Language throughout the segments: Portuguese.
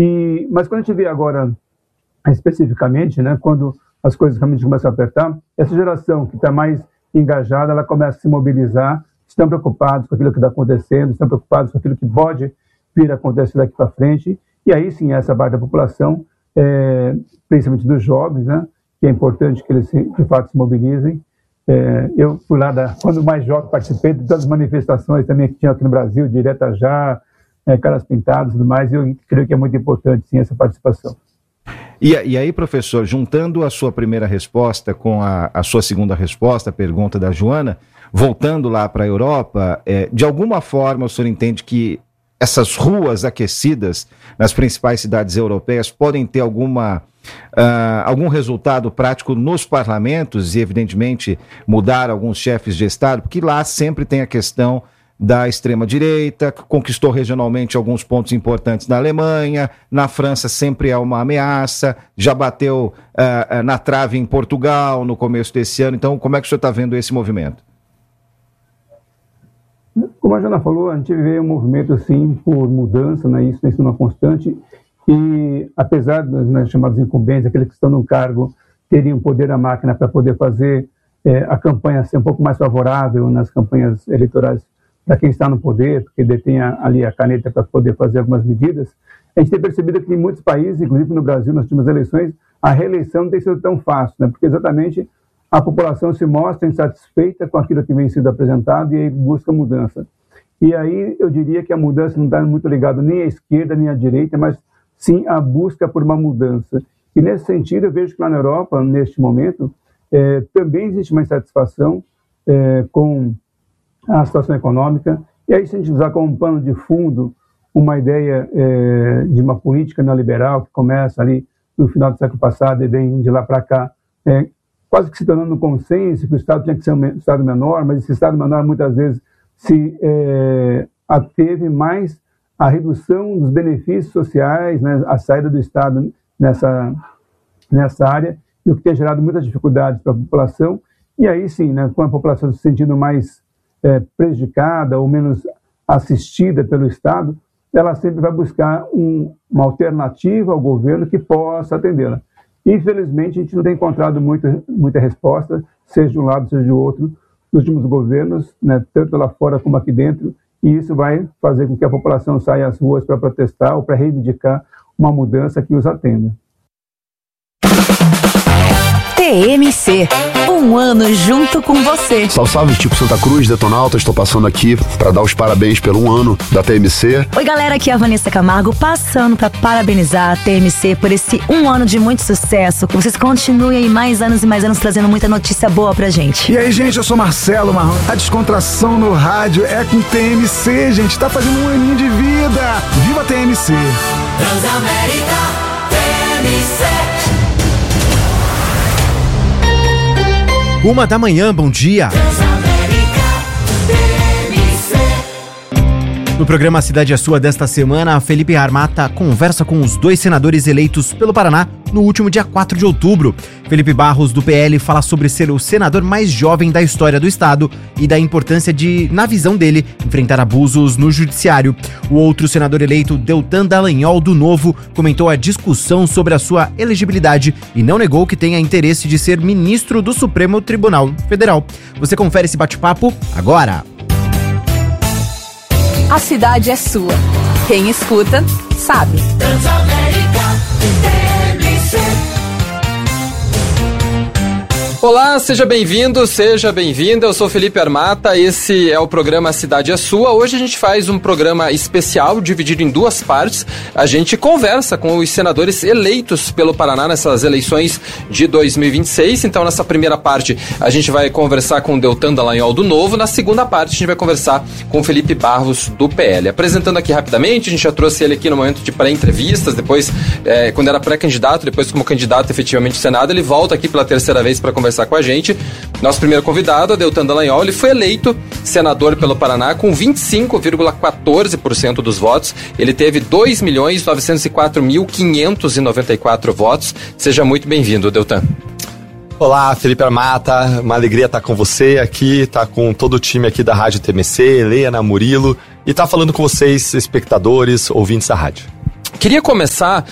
Mas quando a gente vê agora, especificamente, né, quando as coisas realmente começam a apertar, essa geração que está mais engajada, ela começa a se mobilizar, estão preocupados com aquilo que está acontecendo, estão preocupados com aquilo que pode vir a acontecer daqui para frente, e aí sim, essa parte da população, principalmente dos jovens, né, que é importante que eles de fato se mobilizem. Eu fui lá, quando mais jovem, participei de todas as manifestações também que tinha aqui no Brasil, de Iretajá, Caras Pintadas e tudo mais, e eu creio que é muito importante sim essa participação. E aí, professor, juntando a sua primeira resposta com a sua segunda resposta, a pergunta da Joana, voltando lá para a Europa, de alguma forma o senhor entende que essas ruas aquecidas nas principais cidades europeias podem ter algum resultado prático nos parlamentos e, evidentemente, mudar alguns chefes de Estado? Porque lá sempre tem a questão da extrema-direita, conquistou regionalmente alguns pontos importantes na Alemanha, na França sempre é uma ameaça, já bateu na trave em Portugal no começo desse ano. Então, como é que o senhor está vendo esse movimento? Como a Joana falou, a gente vê um movimento, sim, por mudança, né? Isso é uma constante, e apesar dos chamados incumbentes, aqueles que estão no cargo, teriam poder da máquina para poder fazer a campanha ser um pouco mais favorável nas campanhas eleitorais para quem está no poder, porque detém ali a caneta para poder fazer algumas medidas, a gente tem percebido que em muitos países, inclusive no Brasil, nas últimas eleições, a reeleição não tem sido tão fácil, né? Porque exatamente a população se mostra insatisfeita com aquilo que vem sendo apresentado e aí busca mudança. E aí eu diria que a mudança não está muito ligada nem à esquerda nem à direita, mas sim a busca por uma mudança. E nesse sentido eu vejo que lá na Europa, neste momento, também existe uma insatisfação com a situação econômica, e aí se a gente usar como pano de fundo uma ideia de uma política neoliberal que começa ali no final do século passado e vem de lá para cá, quase que se tornando um consenso que o Estado tinha que ser um Estado menor, mas esse Estado menor muitas vezes se ateve mais à redução dos benefícios sociais, né, a saída do Estado nessa área, o que tem gerado muitas dificuldades para a população, e aí sim, né, com a população se sentindo mais prejudicada ou menos assistida pelo Estado, ela sempre vai buscar uma alternativa ao governo que possa atendê-la. Infelizmente, a gente não tem encontrado muita resposta, seja de um lado, seja de outro, nos últimos governos, né, tanto lá fora como aqui dentro, e isso vai fazer com que a população saia às ruas para protestar ou para reivindicar uma mudança que os atenda. TMC, um ano junto com você. Salve, tipo Santa Cruz, Detonauta, estou passando aqui para dar os parabéns pelo 1 ano da TMC. Oi galera, aqui é a Vanessa Camargo, passando para parabenizar a TMC por esse 1 ano de muito sucesso, que vocês continuem aí mais anos e mais anos trazendo muita notícia boa pra gente. E aí gente, eu sou Marcelo Marrom, a descontração no rádio é com TMC, gente, tá fazendo 1 aninho de vida. Viva a TMC! Transamérica, TMC. 1h, bom dia. No programa Cidade é Sua desta semana, Felipe Armata conversa com os 2 senadores eleitos pelo Paraná no último dia 4 de outubro. Felipe Barros, do PL, fala sobre ser o senador mais jovem da história do estado e da importância de, na visão dele, enfrentar abusos no judiciário. O outro senador eleito, Deltan Dallagnol, do Novo, comentou a discussão sobre a sua elegibilidade e não negou que tenha interesse de ser ministro do Supremo Tribunal Federal. Você confere esse bate-papo agora. A cidade é sua. Quem escuta, sabe. Transamérica, TMC. Olá, seja bem-vindo, seja bem-vinda. Eu sou Felipe Armata, esse é o programa Cidade é Sua. Hoje a gente faz um programa especial, dividido em 2 partes. A gente conversa com os senadores eleitos pelo Paraná nessas eleições de 2026. Então, nessa primeira parte, a gente vai conversar com o Deltan Dallagnol, do Novo. Na segunda parte, a gente vai conversar com o Felipe Barros, do PL. Apresentando aqui rapidamente, a gente já trouxe ele aqui no momento de pré-entrevistas, depois, quando era pré-candidato, depois como candidato efetivamente ao Senado, ele volta aqui pela 3ª vez para conversar com a gente. Nosso primeiro convidado, Deltan Dallagnol, ele foi eleito senador pelo Paraná com 25,14% dos votos. Ele teve 2.904.594 votos. Seja muito bem-vindo, Deltan. Olá, Felipe Armata, uma alegria estar com você aqui, estar com todo o time aqui da Rádio TMC, Helena, Murilo, e estar falando com vocês, espectadores, ouvintes da rádio. Queria começar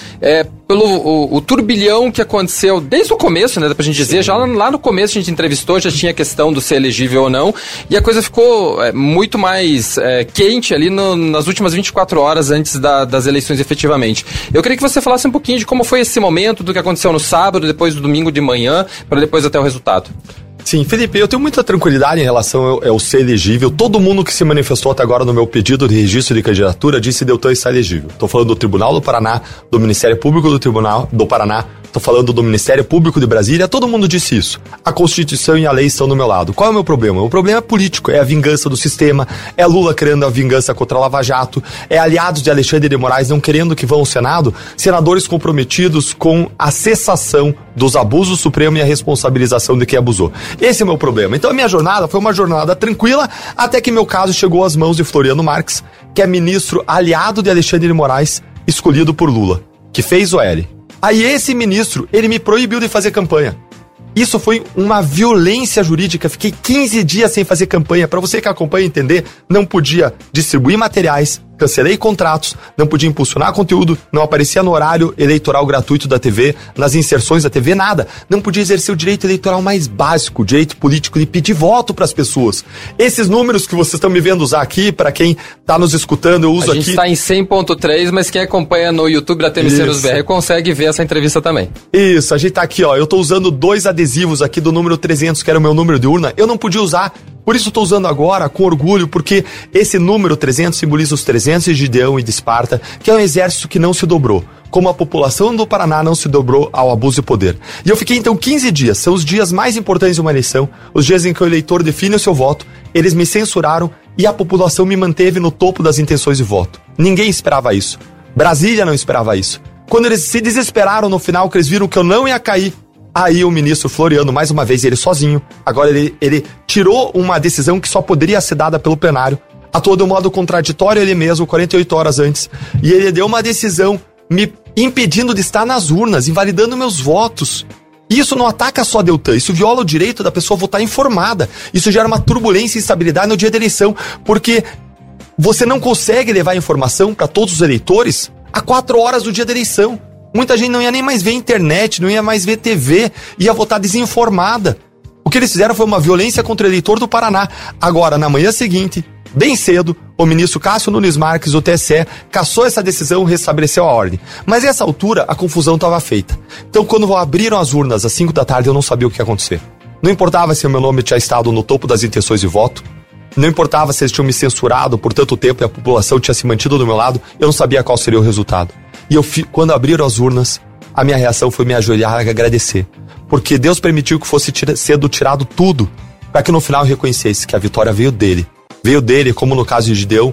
pelo o turbilhão que aconteceu desde o começo, né, dá pra gente dizer. Já lá no começo a gente entrevistou, já tinha a questão do ser elegível ou não, e a coisa ficou muito mais quente ali nas últimas 24 horas antes das eleições efetivamente. Eu queria que você falasse um pouquinho de como foi esse momento, do que aconteceu no sábado, depois do domingo de manhã, para depois até o resultado. Sim, Felipe, eu tenho muita tranquilidade em relação ao ser elegível. Todo mundo que se manifestou até agora no meu pedido de registro de candidatura disse que Deltan está elegível. Estou falando do Tribunal do Paraná, do Ministério Público do Tribunal do Paraná, estou falando do Ministério Público de Brasília, todo mundo disse isso. A Constituição e a lei estão do meu lado. Qual é o meu problema? O problema é político, é a vingança do sistema, é Lula querendo a vingança contra a Lava Jato, é aliados de Alexandre de Moraes não querendo que vão ao Senado, senadores comprometidos com a cessação dos abusos supremos e a responsabilização de quem abusou. Esse é o meu problema. Então a minha jornada foi uma jornada tranquila, até que meu caso chegou às mãos de Floriano Marques, que é ministro aliado de Alexandre de Moraes, escolhido por Lula, que fez o L. Aí esse ministro, ele me proibiu de fazer campanha. Isso foi uma violência jurídica. Fiquei 15 dias sem fazer campanha. Para você que acompanha entender, não podia distribuir materiais, cancelei contratos, não podia impulsionar conteúdo, não aparecia no horário eleitoral gratuito da TV, nas inserções da TV, nada. Não podia exercer o direito eleitoral mais básico, o direito político de pedir voto para as pessoas. Esses números que vocês estão me vendo usar aqui, para quem está nos escutando, eu uso aqui. A gente está em 100.3, mas quem acompanha no YouTube da TMC News BR consegue ver essa entrevista também. Isso, a gente tá aqui, ó. Eu tô usando 2 adesivos aqui do número 300, que era o meu número de urna. Eu não podia usar. Por isso estou usando agora, com orgulho, porque esse número 300 simboliza os 300 de Gideão e de Esparta, que é um exército que não se dobrou, como a população do Paraná não se dobrou ao abuso de poder. E eu fiquei então 15 dias, são os dias mais importantes de uma eleição, os dias em que o eleitor define o seu voto, eles me censuraram e a população me manteve no topo das intenções de voto. Ninguém esperava isso. Brasília não esperava isso. Quando eles se desesperaram no final, que eles viram que eu não ia cair, aí o ministro Floriano, mais uma vez, ele sozinho, agora ele tirou uma decisão que só poderia ser dada pelo plenário, atuou de um modo contraditório ele mesmo, 48 horas antes, e ele deu uma decisão me impedindo de estar nas urnas, invalidando meus votos. Isso não ataca só Deltan, isso viola o direito da pessoa votar informada, isso gera uma turbulência e instabilidade no dia da eleição, porque você não consegue levar informação para todos os eleitores a 4 horas do dia da eleição. Muita gente não ia nem mais ver internet, não ia mais ver TV, ia votar desinformada. O que eles fizeram foi uma violência contra o eleitor do Paraná. Agora, na manhã seguinte, bem cedo, o ministro Cássio Nunes Marques, do TSE, cassou essa decisão e restabeleceu a ordem. Mas nessa altura, a confusão estava feita. Então, quando abriram as urnas às 5 da tarde, eu não sabia o que ia acontecer. Não importava se o meu nome tinha estado no topo das intenções de voto, não importava se eles tinham me censurado por tanto tempo e a população tinha se mantido do meu lado, eu não sabia qual seria o resultado. E quando abriram as urnas, a minha reação foi me ajoelhar e agradecer. Porque Deus permitiu que fosse sendo tirado tudo, para que no final eu reconhecesse que a vitória veio dele. Veio dele, como no caso de Gideão,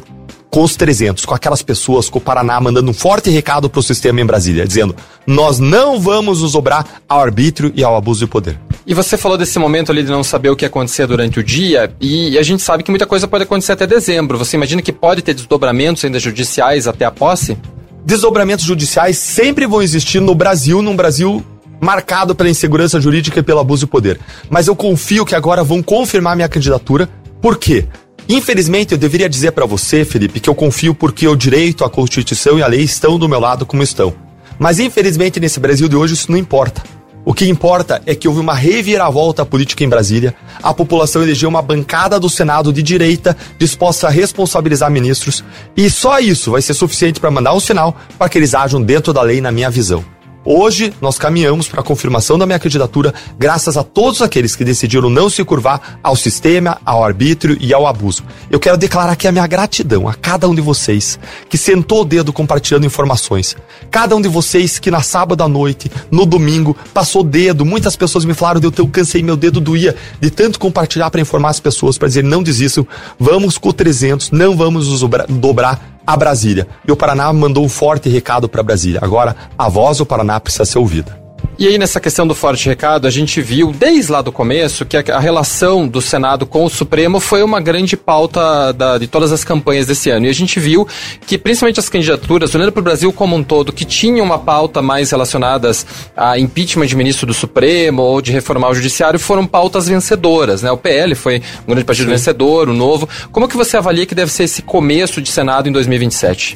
com os 300, com aquelas pessoas, com o Paraná, mandando um forte recado para o sistema em Brasília, dizendo: nós não vamos nos dobrar ao arbítrio e ao abuso de poder. E você falou desse momento ali de não saber o que ia acontecer durante o dia, e a gente sabe que muita coisa pode acontecer até dezembro. Você imagina que pode ter desdobramentos ainda judiciais até a posse? Desdobramentos judiciais sempre vão existir no Brasil, num Brasil marcado pela insegurança jurídica e pelo abuso de poder. Mas eu confio que agora vão confirmar minha candidatura. Por quê? Infelizmente, eu deveria dizer para você, Felipe, que eu confio porque o direito, a Constituição e a lei estão do meu lado como estão. Mas infelizmente, nesse Brasil de hoje, isso não importa. O que importa é que houve uma reviravolta política em Brasília, a população elegeu uma bancada do Senado de direita disposta a responsabilizar ministros, e só isso vai ser suficiente para mandar um sinal para que eles ajam dentro da lei, na minha visão. Hoje, nós caminhamos para a confirmação da minha candidatura graças a todos aqueles que decidiram não se curvar ao sistema, ao arbítrio e ao abuso. Eu quero declarar aqui a minha gratidão a cada um de vocês que sentou o dedo compartilhando informações. Cada um de vocês que na sábado à noite, no domingo, passou o dedo. Muitas pessoas me falaram: eu cansei, meu dedo doía de tanto compartilhar para informar as pessoas, para dizer: não desistam, vamos com o 300, não vamos nos dobrar a Brasília. E o Paraná mandou um forte recado para Brasília. Agora, a voz do Paraná precisa ser ouvida. E aí, nessa questão do forte recado, a gente viu desde lá do começo que a relação do Senado com o Supremo foi uma grande pauta de todas as campanhas desse ano. E a gente viu que, principalmente as candidaturas, olhando para o Brasil como um todo, que tinham uma pauta mais relacionadas a impeachment de ministro do Supremo ou de reformar o judiciário, foram pautas vencedoras, né? O PL foi um grande partido vencedor, o Novo. Como que você avalia que deve ser esse começo de Senado em 2027?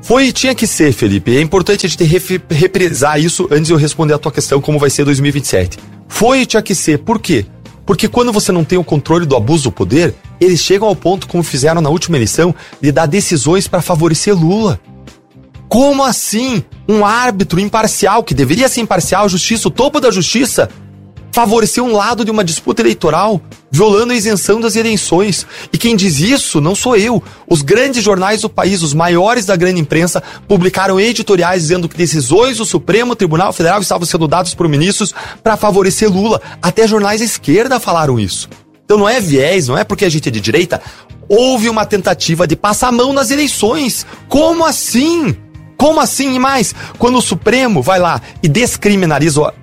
Tinha que ser, Felipe. É importante a gente represar isso antes de eu responder a tua questão, como vai ser 2027. Tinha que ser. Por quê? Porque quando você não tem o controle do abuso do poder, eles chegam ao ponto, como fizeram na última eleição, de dar decisões para favorecer Lula. Como assim? Um árbitro imparcial, que deveria ser imparcial, justiça, o topo da justiça, favorecer um lado de uma disputa eleitoral, violando a isenção das eleições. E quem diz isso não sou eu. Os grandes jornais do país, os maiores da grande imprensa, publicaram editoriais dizendo que decisões do Supremo Tribunal Federal estavam sendo dadas por ministros para favorecer Lula. Até jornais da esquerda falaram isso. Então não é viés, não é porque a gente é de direita. Houve uma tentativa de passar a mão nas eleições. Como assim? Como assim? E mais, quando o Supremo vai lá e descriminaliza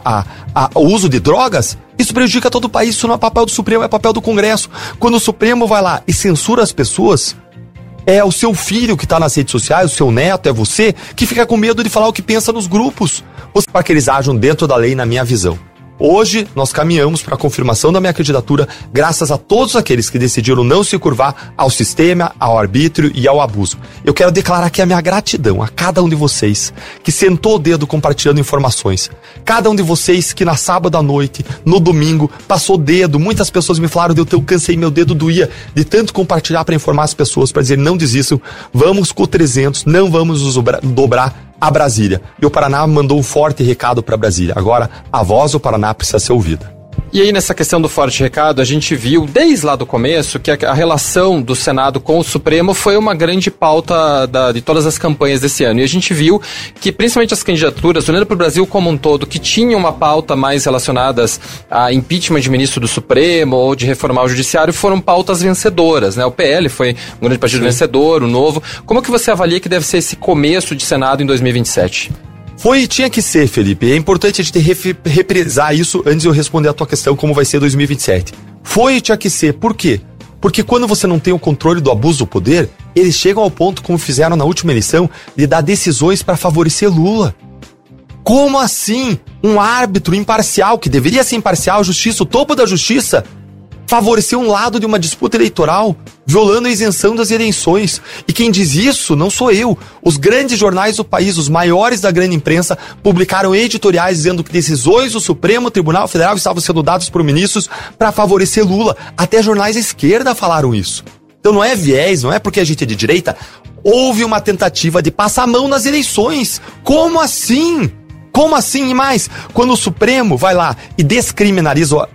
o uso de drogas, isso prejudica todo o país. Isso não é papel do Supremo, é papel do Congresso. Quando o Supremo vai lá e censura as pessoas, é o seu filho que está nas redes sociais, o seu neto, é você, que fica com medo de falar o que pensa nos grupos. Para que eles ajam dentro da lei, na minha visão. Hoje, nós caminhamos para a confirmação da minha candidatura graças a todos aqueles que decidiram não se curvar ao sistema, ao arbítrio e ao abuso. Eu quero declarar aqui a minha gratidão a cada um de vocês que sentou o dedo compartilhando informações. Cada um de vocês que na sábado à noite, no domingo, passou o dedo. Muitas pessoas me falaram, eu cansei, meu dedo doía de tanto compartilhar para informar as pessoas, para dizer não desistam, vamos com o 300, não vamos nos dobrar a Brasília. E o Paraná mandou um forte recado para Brasília. Agora, a voz do Paraná precisa ser ouvida. E aí, nessa questão do forte recado, a gente viu, desde lá do começo, que a relação do Senado com o Supremo foi uma grande pauta de todas as campanhas desse ano. E a gente viu que, principalmente as candidaturas, olhando para o Brasil como um todo, que tinham uma pauta mais relacionadas a impeachment de ministro do Supremo ou de reformar o judiciário, foram pautas vencedoras, né? O PL foi um grande partido vencedor, o Novo. Como que você avalia que deve ser esse começo de Senado em 2027? Tinha que ser, Felipe. É importante a gente represar isso antes de eu responder a tua questão, como vai ser 2027. Tinha que ser. Por quê? Porque quando você não tem o controle do abuso do poder, eles chegam ao ponto, como fizeram na última eleição, de dar decisões para favorecer Lula. Como assim? Um árbitro imparcial, que deveria ser imparcial, justiça, o topo da justiça, favorecer um lado de uma disputa eleitoral, violando a isenção das eleições. E quem diz isso não sou eu. Os grandes jornais do país, os maiores da grande imprensa, publicaram editoriais dizendo que decisões do Supremo Tribunal Federal estavam sendo dadas por ministros para favorecer Lula. Até jornais da esquerda falaram isso. Então não é viés, não é porque a gente é de direita. Houve uma tentativa de passar a mão nas eleições. Como assim? Como assim? E mais, quando o Supremo vai lá e descriminaliza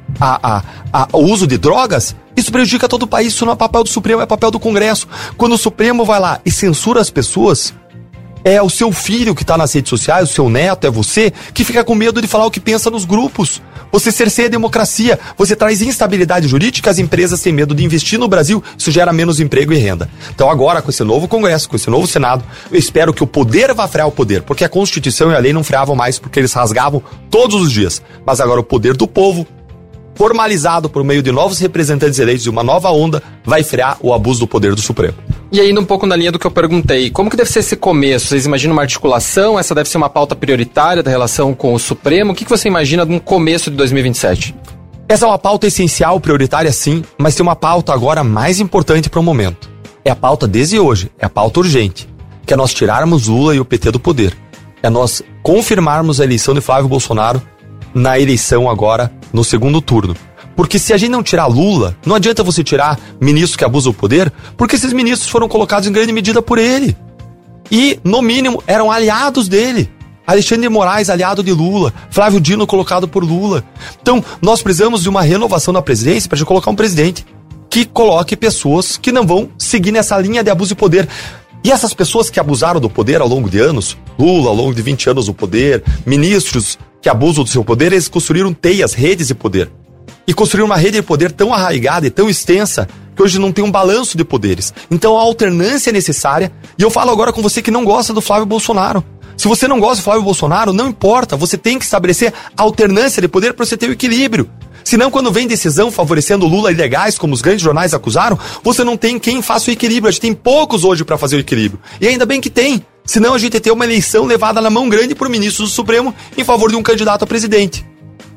o uso de drogas, isso prejudica todo o país. Isso não é papel do Supremo, é papel do Congresso. Quando o Supremo vai lá e censura as pessoas, é o seu filho que está nas redes sociais, o seu neto, é você, que fica com medo de falar o que pensa nos grupos. Você cerceia a democracia, você traz instabilidade jurídica, as empresas têm medo de investir no Brasil, isso gera menos emprego e renda. Então agora, com esse novo Congresso, com esse novo Senado, eu espero que o poder vá frear o poder, porque a Constituição e a lei não freavam mais, porque eles rasgavam todos os dias. Mas agora o poder do povo, formalizado por meio de novos representantes eleitos de uma nova onda, vai frear o abuso do poder do Supremo. E aí, um pouco na linha do que eu perguntei, como que deve ser esse começo? Vocês imaginam uma articulação? Essa deve ser uma pauta prioritária da relação com o Supremo? O que você imagina no começo de 2027? Essa é uma pauta essencial, prioritária sim, mas tem uma pauta agora mais importante para o momento. É a pauta desde hoje, é a pauta urgente, que é nós tirarmos Lula e o PT do poder. É nós confirmarmos a eleição de Flávio Bolsonaro na eleição agora, no segundo turno. Porque se a gente não tirar Lula, não adianta você tirar ministros que abusam do poder, porque esses ministros foram colocados em grande medida por ele. E, no mínimo, eram aliados dele. Alexandre de Moraes, aliado de Lula. Flávio Dino, colocado por Lula. Então, nós precisamos de uma renovação na presidência para a gente colocar um presidente que coloque pessoas que não vão seguir nessa linha de abuso de poder. E essas pessoas que abusaram do poder ao longo de anos, Lula ao longo de 20 anos no poder, ministros que abusam do seu poder, eles construíram teias, redes de poder. E construíram uma rede de poder tão arraigada e tão extensa que hoje não tem um balanço de poderes. Então a alternância é necessária. E eu falo agora com você que não gosta do Flávio Bolsonaro. Se você não gosta do Flávio Bolsonaro, não importa. Você tem que estabelecer alternância de poder para você ter o equilíbrio. Senão, quando vem decisão favorecendo Lula ilegais, como os grandes jornais acusaram, você não tem quem faça o equilíbrio. A gente tem poucos hoje para fazer o equilíbrio. E ainda bem que tem. Senão a gente ia ter uma eleição levada na mão grande por ministros do Supremo em favor de um candidato a presidente.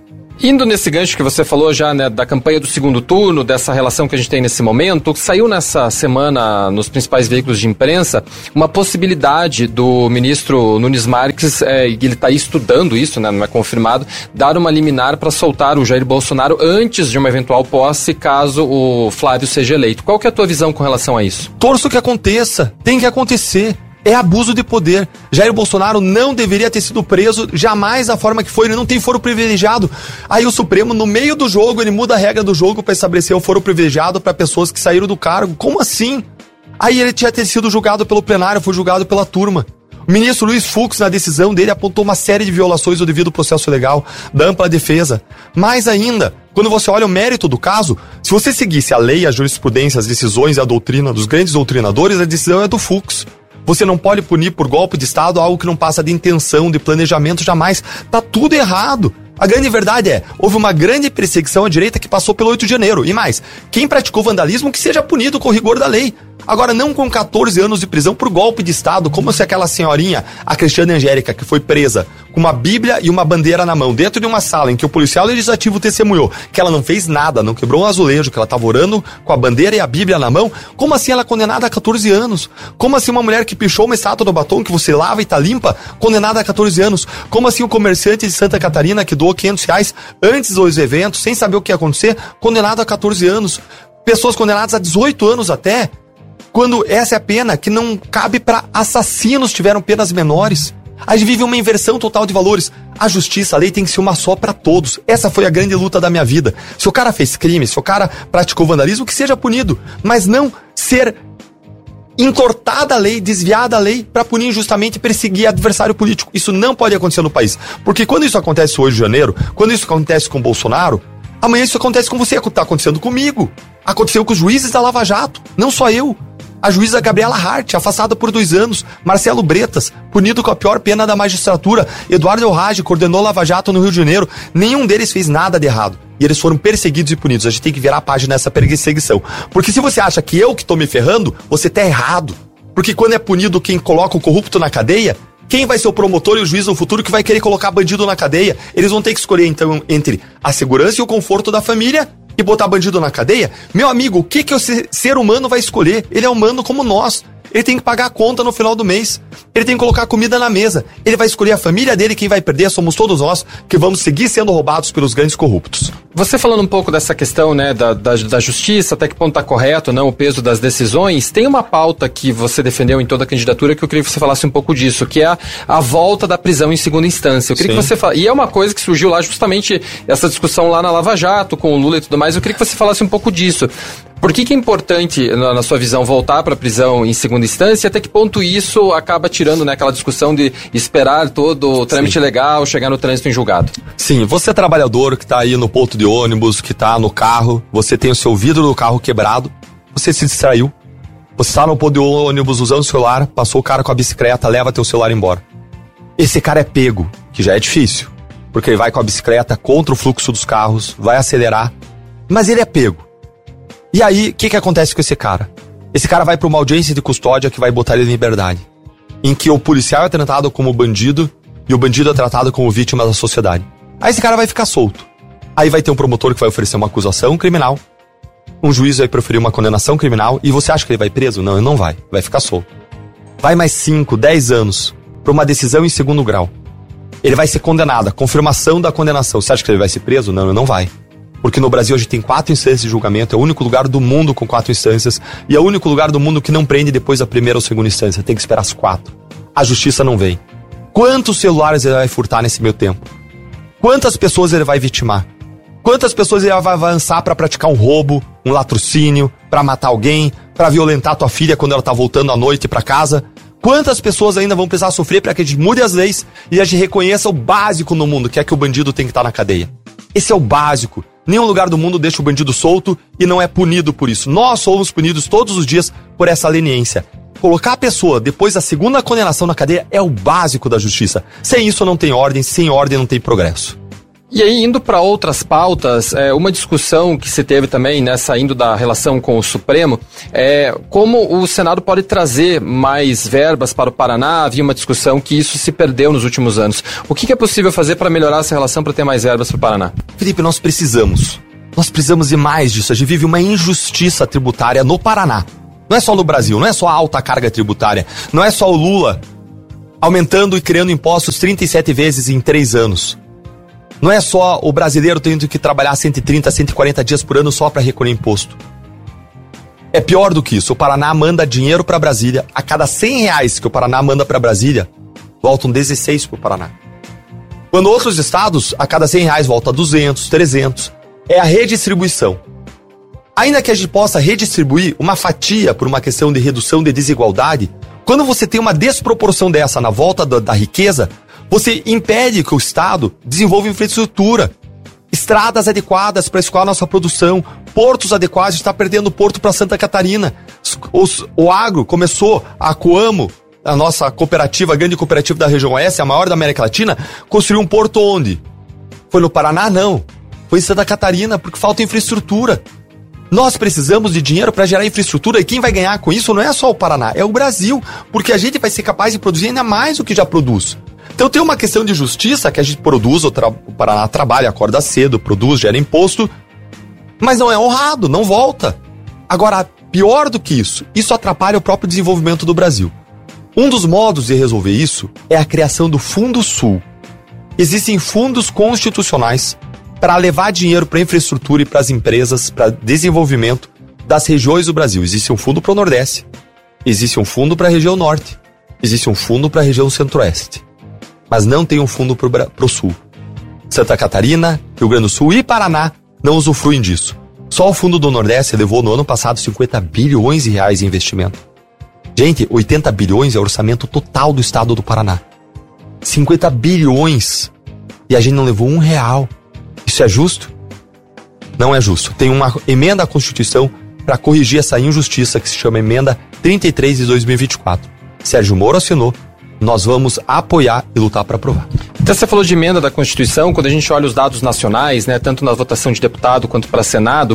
Indo nesse gancho que você falou já, né, da campanha do segundo turno, dessa relação que a gente tem nesse momento, saiu nessa semana nos principais veículos de imprensa uma possibilidade do ministro Nunes Marques, ele está estudando isso, né, não é confirmado, dar uma liminar para soltar o Jair Bolsonaro antes de uma eventual posse, caso o Flávio seja eleito. Qual que é a tua visão com relação a isso? Torço que aconteça, tem que acontecer. É abuso de poder. Jair Bolsonaro não deveria ter sido preso jamais da forma que foi, ele não tem foro privilegiado. Aí o Supremo, no meio do jogo, ele muda a regra do jogo para estabelecer o foro privilegiado para pessoas que saíram do cargo. Como assim? Aí ele tinha ter sido julgado pelo plenário, foi julgado pela turma. O ministro Luiz Fux, na decisão dele, apontou uma série de violações do devido processo legal, da ampla defesa. Mais ainda, quando você olha o mérito do caso, se você seguisse a lei, a jurisprudência, as decisões e a doutrina dos grandes doutrinadores, a decisão é do Fux. Você não pode punir por golpe de Estado algo que não passa de intenção, de planejamento, jamais. Tá tudo errado. A grande verdade é, houve uma grande perseguição à direita que passou pelo 8 de janeiro. E mais, quem praticou vandalismo que seja punido com o rigor da lei. Agora, não com 14 anos de prisão por golpe de Estado, como se aquela senhorinha, a Cristiane Angélica, que foi presa com uma bíblia e uma bandeira na mão, dentro de uma sala em que o policial legislativo testemunhou que ela não fez nada, não quebrou um azulejo, que ela estava orando com a bandeira e a bíblia na mão. Como assim ela é condenada a 14 anos? Como assim uma mulher que pichou uma estátua do batom que você lava e tá limpa, condenada a 14 anos? Como assim um comerciante de Santa Catarina que doou R$500 antes dos eventos, sem saber o que ia acontecer, condenado a 14 anos? Pessoas condenadas a 18 anos até, quando essa é a pena que não cabe para assassinos, tiveram penas menores. A gente vive uma inversão total de valores. A justiça, a lei tem que ser uma só para todos. Essa foi a grande luta da minha vida. Se o cara fez crime, se o cara praticou vandalismo, que seja punido, mas não ser entortada a lei, desviada a lei para punir injustamente e perseguir adversário político. Isso não pode acontecer no país. Porque quando isso acontece hoje, em janeiro, quando isso acontece com Bolsonaro, amanhã isso acontece com você, está acontecendo comigo. Aconteceu com os juízes da Lava Jato, não só eu. A juíza Gabriela Hart, afastada por 2 anos. Marcelo Bretas, punido com a pior pena da magistratura. Eduardo Elrage, coordenou Lava Jato no Rio de Janeiro. Nenhum deles fez nada de errado. E eles foram perseguidos e punidos. A gente tem que virar a página nessa perseguição. Porque se você acha que eu que tô me ferrando, você tá errado. Porque quando é punido quem coloca o corrupto na cadeia, quem vai ser o promotor e o juiz no futuro que vai querer colocar bandido na cadeia? Eles vão ter que escolher, então, entre a segurança e o conforto da família e botar bandido na cadeia? Meu amigo, o que o ser humano vai escolher? Ele é humano como nós. Ele tem que pagar a conta no final do mês. Ele tem que colocar comida na mesa. Ele vai escolher a família dele, quem vai perder somos todos nós, que vamos seguir sendo roubados pelos grandes corruptos. Você falando um pouco dessa questão, né, da justiça, até que ponto está correto, não, o peso das decisões, tem uma pauta que você defendeu em toda a candidatura que eu queria que você falasse um pouco disso, que é a volta da prisão em segunda instância. Eu queria que você falasse, e é uma coisa que surgiu lá justamente, essa discussão lá na Lava Jato, com o Lula e tudo mais, eu queria que você falasse um pouco disso. Por que é importante, na sua visão, voltar para a prisão em segunda instância? Até que ponto isso acaba tirando, né, aquela discussão de esperar todo o trâmite legal, chegar no trânsito em julgado? Sim, você é trabalhador que está aí no ponto de ônibus, que está no carro, você tem o seu vidro do carro quebrado, você se distraiu, você está no ponto de ônibus usando o celular, passou o cara com a bicicleta, leva teu celular embora. Esse cara é pego, que já é difícil, porque ele vai com a bicicleta contra o fluxo dos carros, vai acelerar, mas ele é pego. E aí, o que acontece com esse cara? Esse cara vai para uma audiência de custódia que vai botar ele em liberdade, em que o policial é tratado como bandido e o bandido é tratado como vítima da sociedade. Aí esse cara vai ficar solto. Aí vai ter um promotor que vai oferecer uma acusação criminal, um juiz vai proferir uma condenação criminal, e você acha que ele vai preso? Não, ele não vai ficar solto. Vai mais 5, 10 anos para uma decisão em segundo grau. Ele vai ser condenado, a confirmação da condenação. Você acha que ele vai ser preso? Não, ele não vai. Porque no Brasil a gente tem 4 instâncias de julgamento, é o único lugar do mundo com 4 instâncias, e é o único lugar do mundo que não prende depois da primeira ou segunda instância, tem que esperar as 4. A justiça não vem. Quantos celulares ele vai furtar nesse meio tempo? Quantas pessoas ele vai vitimar? Quantas pessoas ele vai avançar para praticar um roubo, um latrocínio, para matar alguém, para violentar tua filha quando ela tá voltando à noite para casa? Quantas pessoas ainda vão precisar sofrer para que a gente mude as leis e a gente reconheça o básico no mundo, que é que o bandido tem que estar na cadeia? Esse é o básico. Nenhum lugar do mundo deixa o bandido solto e não é punido por isso. Nós somos punidos todos os dias por essa leniência. Colocar a pessoa depois da segunda condenação na cadeia é o básico da justiça. Sem isso não tem ordem, sem ordem não tem progresso. E aí, indo para outras pautas, uma discussão que se teve também, né, saindo da relação com o Supremo, é como o Senado pode trazer mais verbas para o Paraná. Havia uma discussão que isso se perdeu nos últimos anos. O que é possível fazer para melhorar essa relação, para ter mais verbas para o Paraná? Felipe, nós precisamos de mais disso. A gente vive uma injustiça tributária no Paraná. Não é só no Brasil, não é só a alta carga tributária, não é só o Lula aumentando e criando impostos 37 vezes em 3 anos. Não é só o brasileiro tendo que trabalhar 130, 140 dias por ano só para recolher imposto. É pior do que isso. O Paraná manda dinheiro para Brasília. A cada R$100 que o Paraná manda para Brasília, voltam 16 para o Paraná. Quando outros estados, a cada R$100 volta 200, 300. É a redistribuição. Ainda que a gente possa redistribuir uma fatia por uma questão de redução de desigualdade, quando você tem uma desproporção dessa na volta da riqueza, você impede que o Estado desenvolva infraestrutura, estradas adequadas para escoar nossa produção, portos adequados. A gente está perdendo o porto para Santa Catarina. O agro começou, a Coamo, a nossa cooperativa, a grande cooperativa da região oeste, a maior da América Latina, construiu um porto onde? Foi no Paraná? Não. Foi em Santa Catarina, porque falta infraestrutura. Nós precisamos de dinheiro para gerar infraestrutura, e quem vai ganhar com isso não é só o Paraná, é o Brasil, porque a gente vai ser capaz de produzir ainda mais do que já produz. Então tem uma questão de justiça que a gente produz, o Paraná trabalha, acorda cedo, produz, gera imposto, mas não é honrado, não volta. Agora, pior do que isso atrapalha o próprio desenvolvimento do Brasil. Um dos modos de resolver isso é a criação do Fundo Sul. Existem fundos constitucionais para levar dinheiro para infraestrutura e para as empresas, para desenvolvimento das regiões do Brasil. Existe um fundo para o Nordeste, existe um fundo para a região Norte, existe um fundo para a região Centro-Oeste. Mas não tem um fundo para o Sul. Santa Catarina, Rio Grande do Sul e Paraná não usufruem disso. Só o fundo do Nordeste levou no ano passado 50 bilhões de reais em investimento. Gente, 80 bilhões é o orçamento total do estado do Paraná. 50 bilhões e a gente não levou R$1. Isso é justo? Não é justo. Tem uma emenda à Constituição para corrigir essa injustiça que se chama Emenda 33 de 2024. Sérgio Moro assinou. Nós vamos apoiar e lutar para aprovar. Então você falou de emenda da Constituição. Quando a gente olha os dados nacionais, né, tanto na votação de deputado quanto para Senado,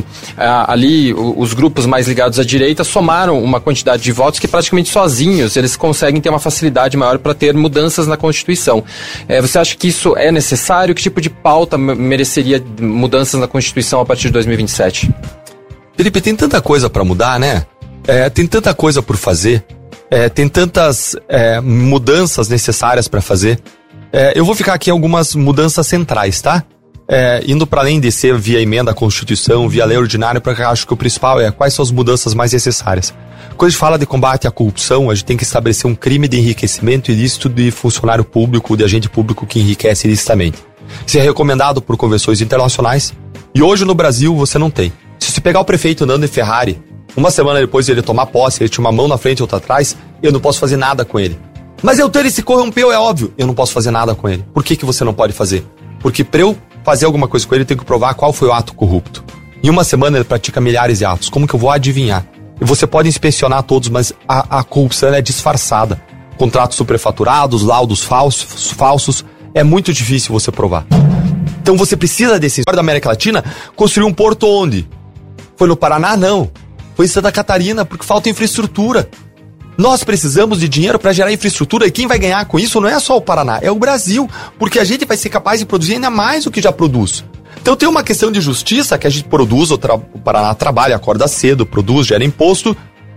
ali os grupos mais ligados à direita somaram uma quantidade de votos que praticamente sozinhos eles conseguem ter uma facilidade maior para ter mudanças na Constituição. Você acha que isso é necessário? Que tipo de pauta mereceria mudanças na Constituição a partir de 2027? Felipe, tem tanta coisa para mudar, né? Tem tanta coisa por fazer. Tem tantas mudanças necessárias para fazer. Eu vou ficar aqui em algumas mudanças centrais, tá? Indo para além de ser via emenda à Constituição, via lei ordinária, porque eu acho que o principal é quais são as mudanças mais necessárias. Quando a gente fala de combate à corrupção, a gente tem que estabelecer um crime de enriquecimento ilícito de funcionário público, de agente público que enriquece ilicitamente. Isso é recomendado por convenções internacionais e hoje no Brasil você não tem. Se você pegar o prefeito andando em Ferrari, uma semana depois de ele tomar posse, ele tinha uma mão na frente e outra atrás, eu não posso fazer nada com ele. Mas ele se corrompeu, é óbvio. Eu não posso fazer nada com ele. Por que você não pode fazer? Porque para eu fazer alguma coisa com ele, eu tenho que provar qual foi o ato corrupto. Em uma semana ele pratica milhares de atos. Como que eu vou adivinhar? E você pode inspecionar todos, mas a corrupção é disfarçada. Contratos superfaturados, laudos falsos. É muito difícil você provar. Então você precisa desse da América Latina construir um porto onde? Foi no Paraná? Não. Foi em Santa Catarina, porque falta infraestrutura. Nós precisamos de dinheiro para gerar infraestrutura e quem vai ganhar com isso não é só o Paraná, é o Brasil, porque a gente vai ser capaz de produzir ainda mais do que já produz. Então tem uma questão de justiça que a gente produz, o Paraná trabalha, acorda cedo, produz, gera imposto,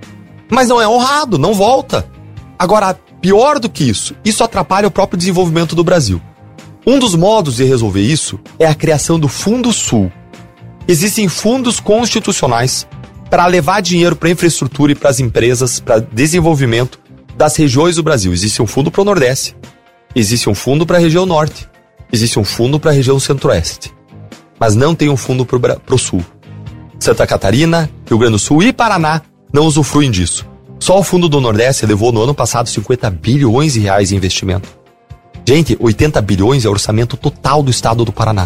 mas não é honrado, não volta. Agora, pior do que isso atrapalha o próprio desenvolvimento do Brasil. Um dos modos de resolver isso é a criação do Fundo Sul. Existem fundos constitucionais para levar dinheiro para infraestrutura e para as empresas, para desenvolvimento das regiões do Brasil. Existe um fundo para o Nordeste, existe um fundo para a região Norte, existe um fundo para a região Centro-Oeste, mas não tem um fundo para o Sul. Santa Catarina, Rio Grande do Sul e Paraná não usufruem disso. Só o fundo do Nordeste levou no ano passado 50 bilhões de reais em investimento. Gente, 80 bilhões é o orçamento total do estado do Paraná.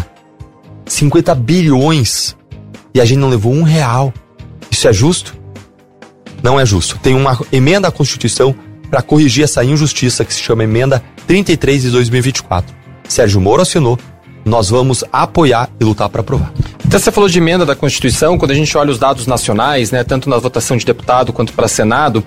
50 bilhões e a gente não levou R$1. Isso é justo? Não é justo. Tem uma emenda à Constituição para corrigir essa injustiça que se chama Emenda 33 de 2024. Sérgio Moro assinou. nós vamos apoiar e lutar para aprovar. Então você falou de emenda da Constituição, quando a gente olha os dados nacionais, né, tanto na votação de deputado quanto para Senado,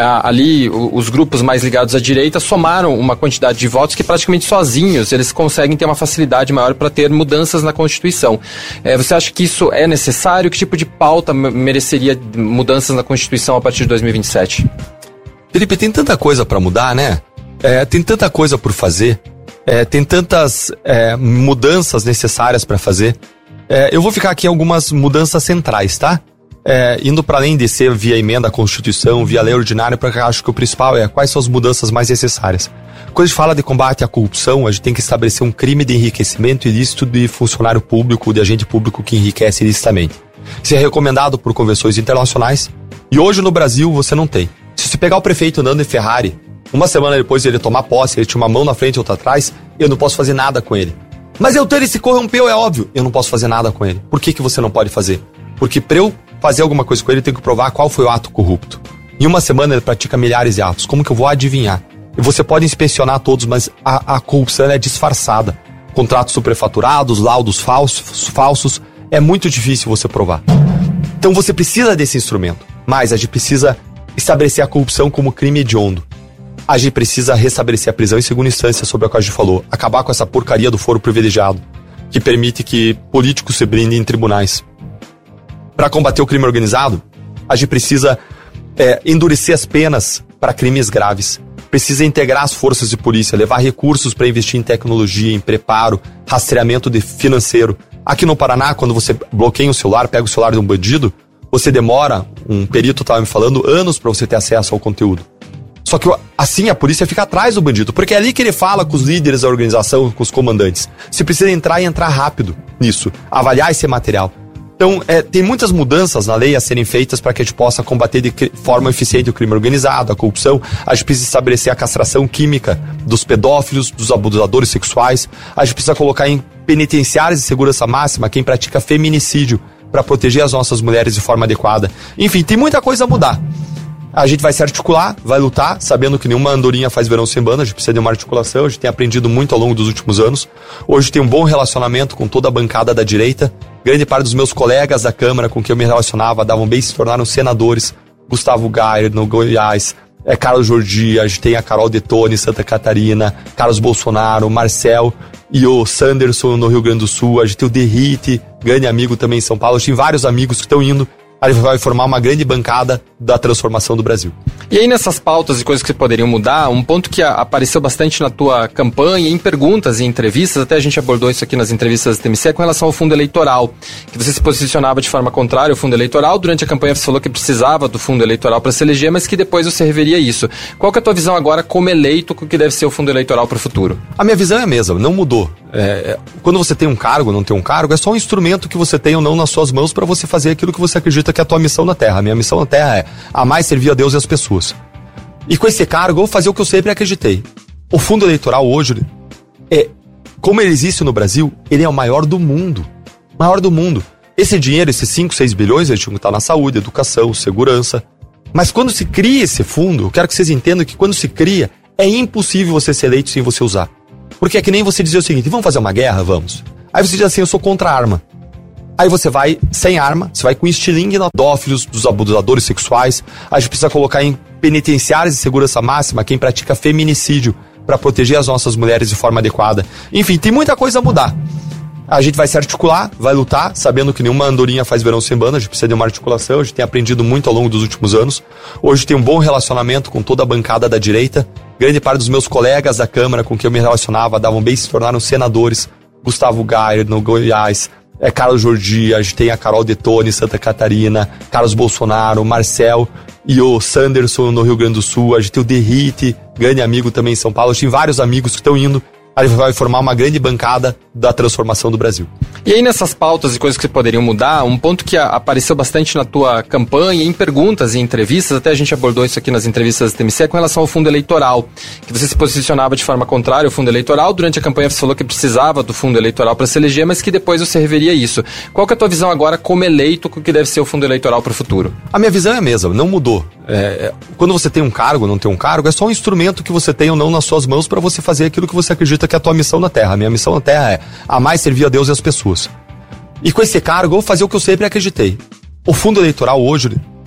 ali os grupos mais ligados à direita somaram uma quantidade de votos que praticamente sozinhos eles conseguem ter uma facilidade maior para ter mudanças na Constituição. Você acha que isso é necessário? Que tipo de pauta mereceria mudanças na Constituição a partir de 2027? Felipe, tem tanta coisa para mudar, né? Tem tanta coisa por fazer, tem tantas mudanças necessárias para fazer. Eu vou ficar aqui em algumas mudanças centrais, tá? Indo para além de ser via emenda à Constituição, via lei ordinária, porque eu acho que o principal é quais são as mudanças mais necessárias. Quando a gente fala de combate à corrupção, a gente tem que estabelecer um crime de enriquecimento ilícito de funcionário público, de agente público que enriquece ilicitamente. Isso é recomendado por convenções internacionais e hoje no Brasil você não tem. Se você pegar o prefeito andando em Ferrari, uma semana depois de ele tomar posse, ele tinha uma mão na frente e outra atrás, eu não posso fazer nada com ele. Mas ele se corrompeu, é óbvio. Eu não posso fazer nada com ele. Por que você não pode fazer? Porque para eu fazer alguma coisa com ele, eu tenho que provar qual foi o ato corrupto. Em uma semana ele pratica milhares de atos. Como que eu vou adivinhar? E você pode inspecionar todos, mas a corrupção é disfarçada. Contratos superfaturados, laudos falsos. É muito difícil você provar. Então você precisa desse instrumento. Mas a gente precisa estabelecer a corrupção como crime hediondo. A gente precisa restabelecer a prisão em segunda instância, sobre a qual a gente falou. Acabar com essa porcaria do foro privilegiado, que permite que políticos se brindem em tribunais. Para combater o crime organizado, a gente precisa endurecer as penas para crimes graves. Precisa integrar as forças de polícia, levar recursos para investir em tecnologia, em preparo, rastreamento financeiro. Aqui no Paraná, quando você bloqueia um celular, pega o celular de um bandido, você demora, um perito estava me falando, anos para você ter acesso ao conteúdo. Só que assim a polícia fica atrás do bandido, porque é ali que ele fala com os líderes da organização, com os comandantes. Você precisa entrar rápido nisso, avaliar esse material. Então, tem muitas mudanças na lei a serem feitas para que a gente possa combater de forma eficiente o crime organizado, a corrupção. A gente precisa estabelecer a castração química dos pedófilos, dos abusadores sexuais. A gente precisa colocar em penitenciárias de segurança máxima quem pratica feminicídio para proteger as nossas mulheres de forma adequada. Enfim, tem muita coisa a mudar. A gente vai se articular, vai lutar, sabendo que nenhuma andorinha faz verão sem banda, a gente precisa de uma articulação, a gente tem aprendido muito ao longo dos últimos anos. Hoje tem um bom relacionamento com toda a bancada da direita. Grande parte dos meus colegas da Câmara com quem eu me relacionava davam bem, se tornaram senadores. Gustavo Gayer, no Goiás, Carlos Jordi, a gente tem a Carol Detone, Santa Catarina, Carlos Bolsonaro, Marcel e o Sanderson no Rio Grande do Sul, a gente tem o Derrite, grande amigo também em São Paulo, a gente tem vários amigos que estão indo. A gente vai formar uma grande bancada da transformação do Brasil. E aí nessas pautas e coisas que poderiam mudar, um ponto que apareceu bastante na tua campanha, em perguntas e entrevistas, até a gente abordou isso aqui nas entrevistas do TMC, é com relação ao fundo eleitoral, que você se posicionava de forma contrária ao fundo eleitoral. Durante a campanha você falou que precisava do fundo eleitoral para se eleger, mas que depois você reveria isso. Qual que é a tua visão agora como eleito, com o que deve ser o fundo eleitoral para o futuro? A minha visão é a mesma, não mudou. Quando você tem um cargo, não tem um cargo, é só um instrumento que você tem ou não nas suas mãos para você fazer aquilo que você acredita que é a tua missão na Terra. A minha missão na Terra é amar e servir a Deus e as pessoas. E com esse cargo eu vou fazer o que eu sempre acreditei. O fundo eleitoral hoje, como ele existe no Brasil, ele é o maior do mundo. Maior do mundo. Esse dinheiro, esses 5, 6 bilhões, eles tinham que estar na saúde, educação, segurança. Mas quando se cria esse fundo, eu quero que vocês entendam que quando se cria, é impossível você ser eleito sem você usar. Porque é que nem você dizer o seguinte, vamos fazer uma guerra? Vamos. Aí você diz assim, eu sou contra a arma. Aí você vai sem arma, você vai com estilingue na pedófilos, dos abusadores sexuais. A gente precisa colocar em penitenciárias de segurança máxima quem pratica feminicídio para proteger as nossas mulheres de forma adequada. Enfim, tem muita coisa a mudar. A gente vai se articular, vai lutar, sabendo que nenhuma andorinha faz verão sem banda, a gente precisa de uma articulação, a gente tem aprendido muito ao longo dos últimos anos. Hoje tem um bom relacionamento com toda a bancada da direita. Grande parte dos meus colegas da Câmara com quem eu me relacionava davam bem, se tornaram senadores. Gustavo Gayer, no Goiás, Carlos Jordi, a gente tem a Carol Detone, Santa Catarina, Carlos Bolsonaro, Marcel e o Sanderson no Rio Grande do Sul, a gente tem o Derrite, grande amigo também em São Paulo, a gente tem vários amigos que estão indo. A gente vai formar uma grande bancada da transformação do Brasil. E aí nessas pautas e coisas que poderiam mudar, um ponto que apareceu bastante na tua campanha, em perguntas e entrevistas, até a gente abordou isso aqui nas entrevistas do TMC, é com relação ao fundo eleitoral, que você se posicionava de forma contrária ao fundo eleitoral. Durante a campanha você falou que precisava do fundo eleitoral para se eleger, mas que depois você reveria isso. Qual que é a tua visão agora como eleito, com o que deve ser o fundo eleitoral para o futuro? A minha visão é a mesma, não mudou. Quando você tem um cargo, não tem um cargo, é só um instrumento que você tem ou não nas suas mãos para você fazer aquilo que você acredita que é a tua missão na Terra. A minha missão na Terra é amar e servir a Deus e as pessoas. E com esse cargo, eu vou fazer o que eu sempre acreditei. O fundo eleitoral hoje,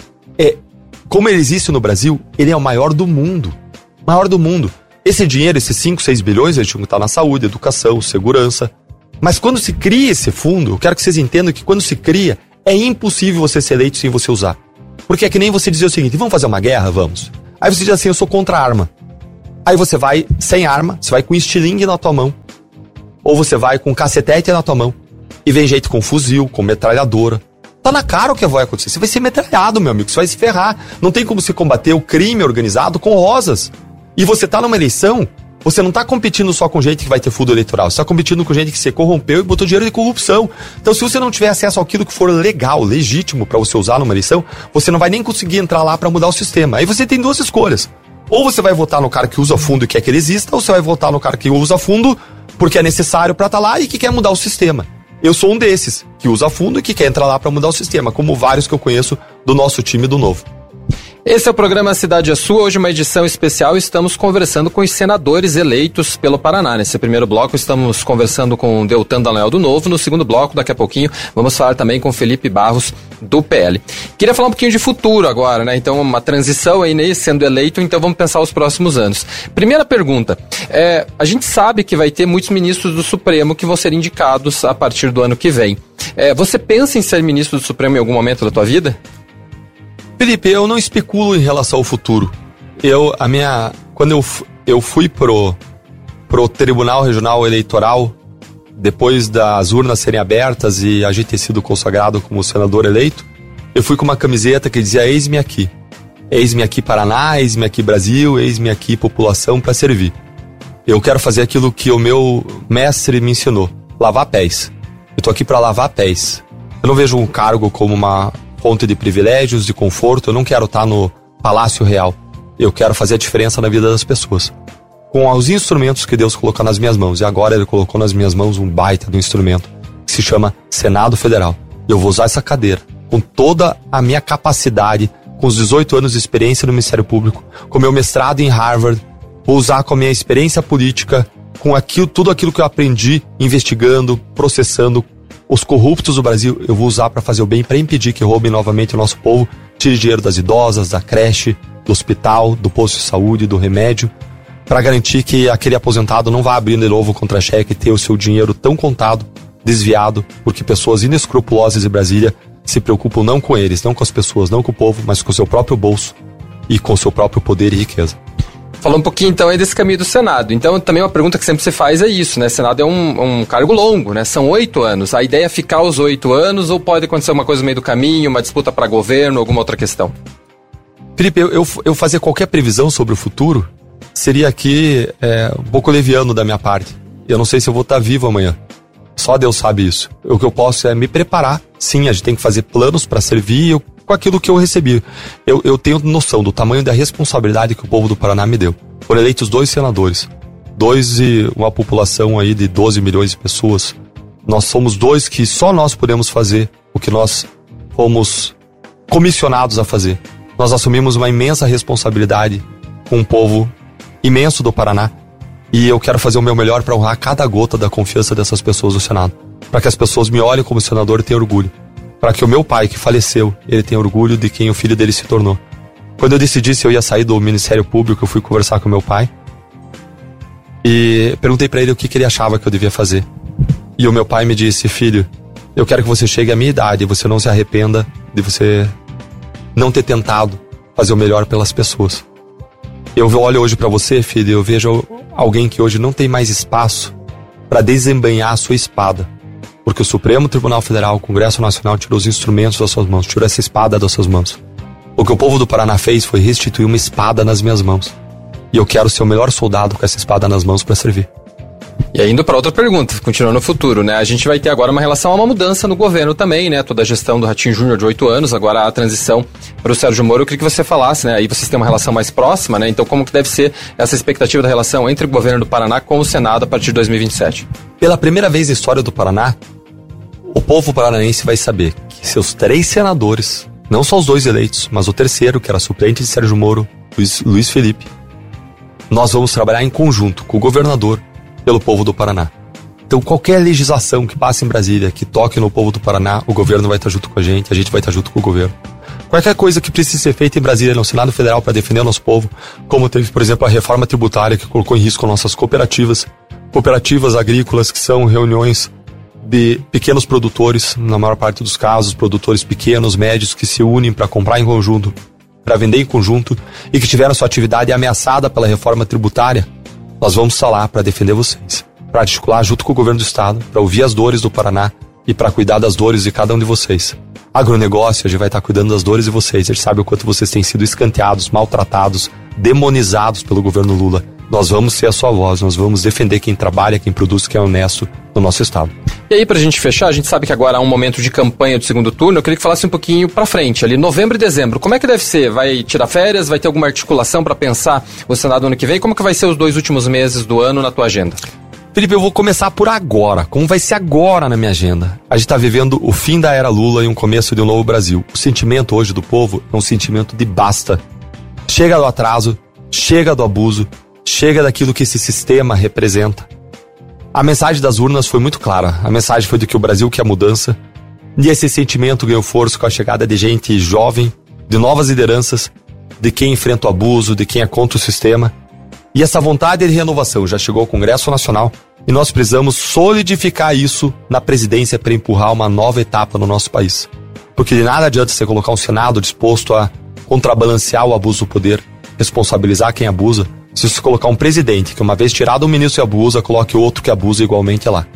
como ele existe no Brasil, ele é o maior do mundo. Maior do mundo. Esse dinheiro, esses 5, 6 bilhões, eles tinham que estar na saúde, educação, segurança. Mas quando se cria esse fundo, eu quero que vocês entendam que quando se cria, é impossível você ser eleito sem você usar. Porque é que nem você dizer o seguinte, vamos fazer uma guerra? Vamos. Aí você diz assim, eu sou contra a arma. Aí você vai sem arma, você vai com estilingue na tua mão. Ou você vai com cacetete na tua mão. E vem gente com fuzil, com metralhadora. Tá na cara o que vai acontecer. Você vai ser metralhado, meu amigo. Você vai se ferrar. Não tem como se combater o crime organizado com rosas. E você tá numa eleição, você não tá competindo só com gente que vai ter fundo eleitoral. Você tá competindo com gente que se corrompeu e botou dinheiro de corrupção. Então, se você não tiver acesso àquilo que for legal, legítimo pra você usar numa eleição, você não vai nem conseguir entrar lá pra mudar o sistema. Aí você tem duas escolhas. Ou você vai votar no cara que usa fundo e quer que ele exista, ou você vai votar no cara que usa fundo porque é necessário pra estar lá e que quer mudar o sistema. Eu sou um desses, que usa fundo e que quer entrar lá pra mudar o sistema, como vários que eu conheço do nosso time do Novo. Esse é o programa Cidade é Sua, hoje uma edição especial, estamos conversando com os senadores eleitos pelo Paraná. Nesse primeiro bloco estamos conversando com Deltan Dallagnol do Novo, no segundo bloco, daqui a pouquinho, vamos falar também com Felipe Barros do PL. Queria falar um pouquinho de futuro agora, né? Então, uma transição aí, né? Sendo eleito, então vamos pensar os próximos anos. Primeira pergunta, a gente sabe que vai ter muitos ministros do Supremo que vão ser indicados a partir do ano que vem. Você pensa em ser ministro do Supremo em algum momento da tua vida? Felipe, eu não especulo em relação ao futuro. Quando eu fui pro Tribunal Regional Eleitoral, depois das urnas serem abertas e a gente ter sido consagrado como senador eleito, eu fui com uma camiseta que dizia eis-me aqui. Eis-me aqui Paraná, eis-me aqui Brasil, eis-me aqui população para servir. Eu quero fazer aquilo que o meu mestre me ensinou, lavar pés. Eu tô aqui para lavar pés. Eu não vejo um cargo como uma fonte de privilégios, de conforto. Eu não quero estar no Palácio Real. Eu quero fazer a diferença na vida das pessoas. Com os instrumentos que Deus colocou nas minhas mãos. E agora Ele colocou nas minhas mãos um baita do instrumento que se chama Senado Federal. Eu vou usar essa cadeira com toda a minha capacidade, com os 18 anos de experiência no Ministério Público, com meu mestrado em Harvard, vou usar com a minha experiência política, com tudo aquilo que eu aprendi investigando, processando os corruptos do Brasil, eu vou usar para fazer o bem, para impedir que roubem novamente o nosso povo, tire dinheiro das idosas, da creche, do hospital, do posto de saúde, do remédio, para garantir que aquele aposentado não vá abrir de novo o contra-cheque e ter o seu dinheiro tão contado, desviado, porque pessoas inescrupulosas de Brasília se preocupam não com eles, não com as pessoas, não com o povo, mas com o seu próprio bolso e com o seu próprio poder e riqueza. Falou um pouquinho então aí desse caminho do Senado. Então também uma pergunta que sempre se faz é isso, né? Senado é um cargo longo, né? São 8 anos. A ideia é ficar os 8 anos ou pode acontecer uma coisa no meio do caminho, uma disputa para governo, alguma outra questão? Felipe, eu fazer qualquer previsão sobre o futuro seria aqui um pouco leviano da minha parte. Eu não sei se eu vou estar vivo amanhã. Só Deus sabe isso. O que eu posso é me preparar. Sim, a gente tem que fazer planos para servir com aquilo que eu recebi. Eu tenho noção do tamanho da responsabilidade que o povo do Paraná me deu. Foram eleitos 2 senadores, 2 e uma população aí de 12 milhões de pessoas. Nós somos 2 que só nós podemos fazer o que nós fomos comissionados a fazer. Nós assumimos uma imensa responsabilidade com um povo imenso do Paraná e eu quero fazer o meu melhor para honrar cada gota da confiança dessas pessoas do Senado, para que as pessoas me olhem como senador e tenham orgulho. Para que o meu pai, que faleceu, ele tenha orgulho de quem o filho dele se tornou. Quando eu decidi se eu ia sair do Ministério Público, eu fui conversar com meu pai e perguntei para ele o que ele achava que eu devia fazer. E o meu pai me disse: filho, eu quero que você chegue à minha idade e você não se arrependa de você não ter tentado fazer o melhor pelas pessoas. Eu olho hoje para você, filho, e eu vejo alguém que hoje não tem mais espaço para desembainhar a sua espada. Porque o Supremo Tribunal Federal, o Congresso Nacional, tirou os instrumentos das suas mãos, tirou essa espada das suas mãos. O que o povo do Paraná fez foi restituir uma espada nas minhas mãos. E eu quero ser o melhor soldado com essa espada nas mãos para servir. E aí, indo para outra pergunta, continuando no futuro, né? A gente vai ter agora uma relação a uma mudança no governo também, né? Toda a gestão do Ratinho Júnior de 8 anos, agora a transição para o Sérgio Moro. Eu queria que você falasse, né? Aí vocês têm uma relação mais próxima, né? Então, como que deve ser essa expectativa da relação entre o governo do Paraná com o Senado a partir de 2027? Pela primeira vez na história do Paraná, o povo paranaense vai saber que seus 3 senadores, não só os 2 eleitos, mas o terceiro, que era suplente de Sérgio Moro, Luiz Felipe, nós vamos trabalhar em conjunto com o governador pelo povo do Paraná. Então, qualquer legislação que passe em Brasília, que toque no povo do Paraná, o governo vai estar junto com a gente vai estar junto com o governo. Qualquer coisa que precise ser feita em Brasília, no Senado Federal, para defender o nosso povo, como teve, por exemplo, a reforma tributária, que colocou em risco nossas cooperativas agrícolas, que são reuniões de pequenos produtores, na maior parte dos casos, produtores pequenos, médios, que se unem para comprar em conjunto, para vender em conjunto, e que tiveram sua atividade ameaçada pela reforma tributária. Nós vamos estar lá para defender vocês, para articular junto com o governo do estado, para ouvir as dores do Paraná e para cuidar das dores de cada um de vocês. Agronegócio, a gente vai estar cuidando das dores de vocês. A gente sabe o quanto vocês têm sido escanteados, maltratados, demonizados pelo governo Lula. Nós vamos ser a sua voz, nós vamos defender quem trabalha, quem produz, quem é honesto no nosso estado. E aí, pra gente fechar, a gente sabe que agora há um momento de campanha do segundo turno, eu queria que falasse um pouquinho pra frente, ali novembro e dezembro. Como é que deve ser? Vai tirar férias? Vai ter alguma articulação pra pensar o Senado ano que vem? Como que vai ser os 2 últimos meses do ano na tua agenda? Felipe, eu vou começar por agora. Como vai ser agora na minha agenda? A gente tá vivendo o fim da era Lula e um começo de um novo Brasil. O sentimento hoje do povo é um sentimento de basta. Chega do atraso, chega do abuso, chega daquilo que esse sistema representa. A mensagem das urnas foi muito clara. A mensagem foi de que o Brasil quer mudança. E esse sentimento ganhou força com a chegada de gente jovem, de novas lideranças, de quem enfrenta o abuso, de quem é contra o sistema. E essa vontade de renovação já chegou ao Congresso Nacional e nós precisamos solidificar isso na presidência para empurrar uma nova etapa no nosso país. Porque de nada adianta você colocar um Senado disposto a contrabalancear o abuso do poder, responsabilizar quem abusa, se você colocar um presidente que, uma vez tirado um ministro que abusa, coloque outro que abusa igualmente lá.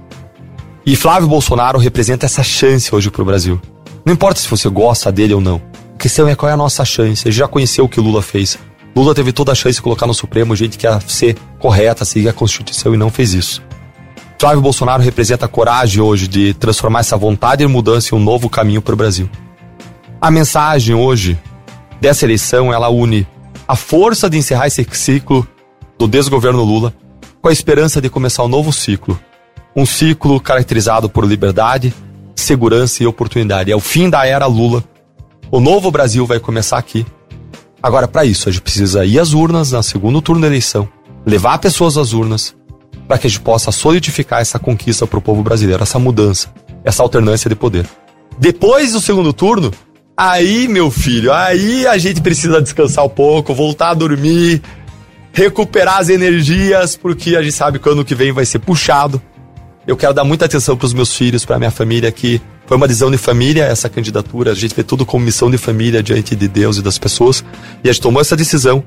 E Flávio Bolsonaro representa essa chance hoje pro Brasil. Não importa se você gosta dele ou não. A questão é qual é a nossa chance. A gente já conheceu o que Lula fez. Lula teve toda a chance de colocar no Supremo gente que ia ser correta, seguir a Constituição e não fez isso. Flávio Bolsonaro representa a coragem hoje de transformar essa vontade de mudança em um novo caminho pro Brasil. A mensagem hoje dessa eleição, ela une a força de encerrar esse ciclo do desgoverno Lula com a esperança de começar um novo ciclo. Um ciclo caracterizado por liberdade, segurança e oportunidade. É o fim da era Lula. O novo Brasil vai começar aqui. Agora, para isso, a gente precisa ir às urnas no segundo turno da eleição, levar pessoas às urnas, para que a gente possa solidificar essa conquista para o povo brasileiro, essa mudança, essa alternância de poder. Depois do segundo turno, aí, meu filho, aí a gente precisa descansar um pouco, voltar a dormir, recuperar as energias, porque a gente sabe que o ano que vem vai ser puxado. Eu quero dar muita atenção para os meus filhos, para minha família, que foi uma decisão de família essa candidatura. A gente vê tudo como missão de família diante de Deus e das pessoas. E a gente tomou essa decisão.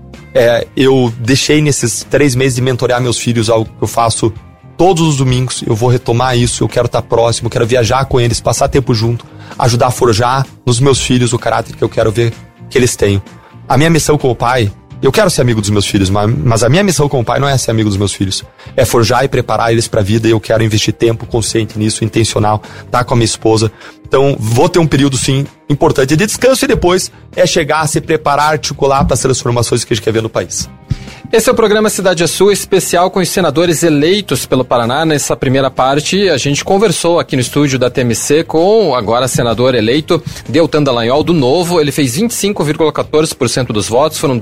Eu deixei nesses 3 meses de mentorear meus filhos, algo que eu faço todos os domingos. Eu vou retomar isso, eu quero estar próximo, eu quero viajar com eles, passar tempo junto, ajudar a forjar nos meus filhos o caráter que eu quero ver que eles tenham. A minha missão como pai, eu quero ser amigo dos meus filhos, mas a minha missão como pai não é ser amigo dos meus filhos. É forjar e preparar eles para a vida, e eu quero investir tempo consciente nisso, intencional, tá com a minha esposa. Então, vou ter um período, sim, importante de descanso, e depois é chegar a se preparar, articular para as transformações que a gente quer ver no país. Esse é o programa Cidade é Sua, especial com os senadores eleitos pelo Paraná. Nessa primeira parte, a gente conversou aqui no estúdio da TMC com agora senador eleito Deltan Dallagnol, do Novo. Ele fez 25,14% dos votos, foram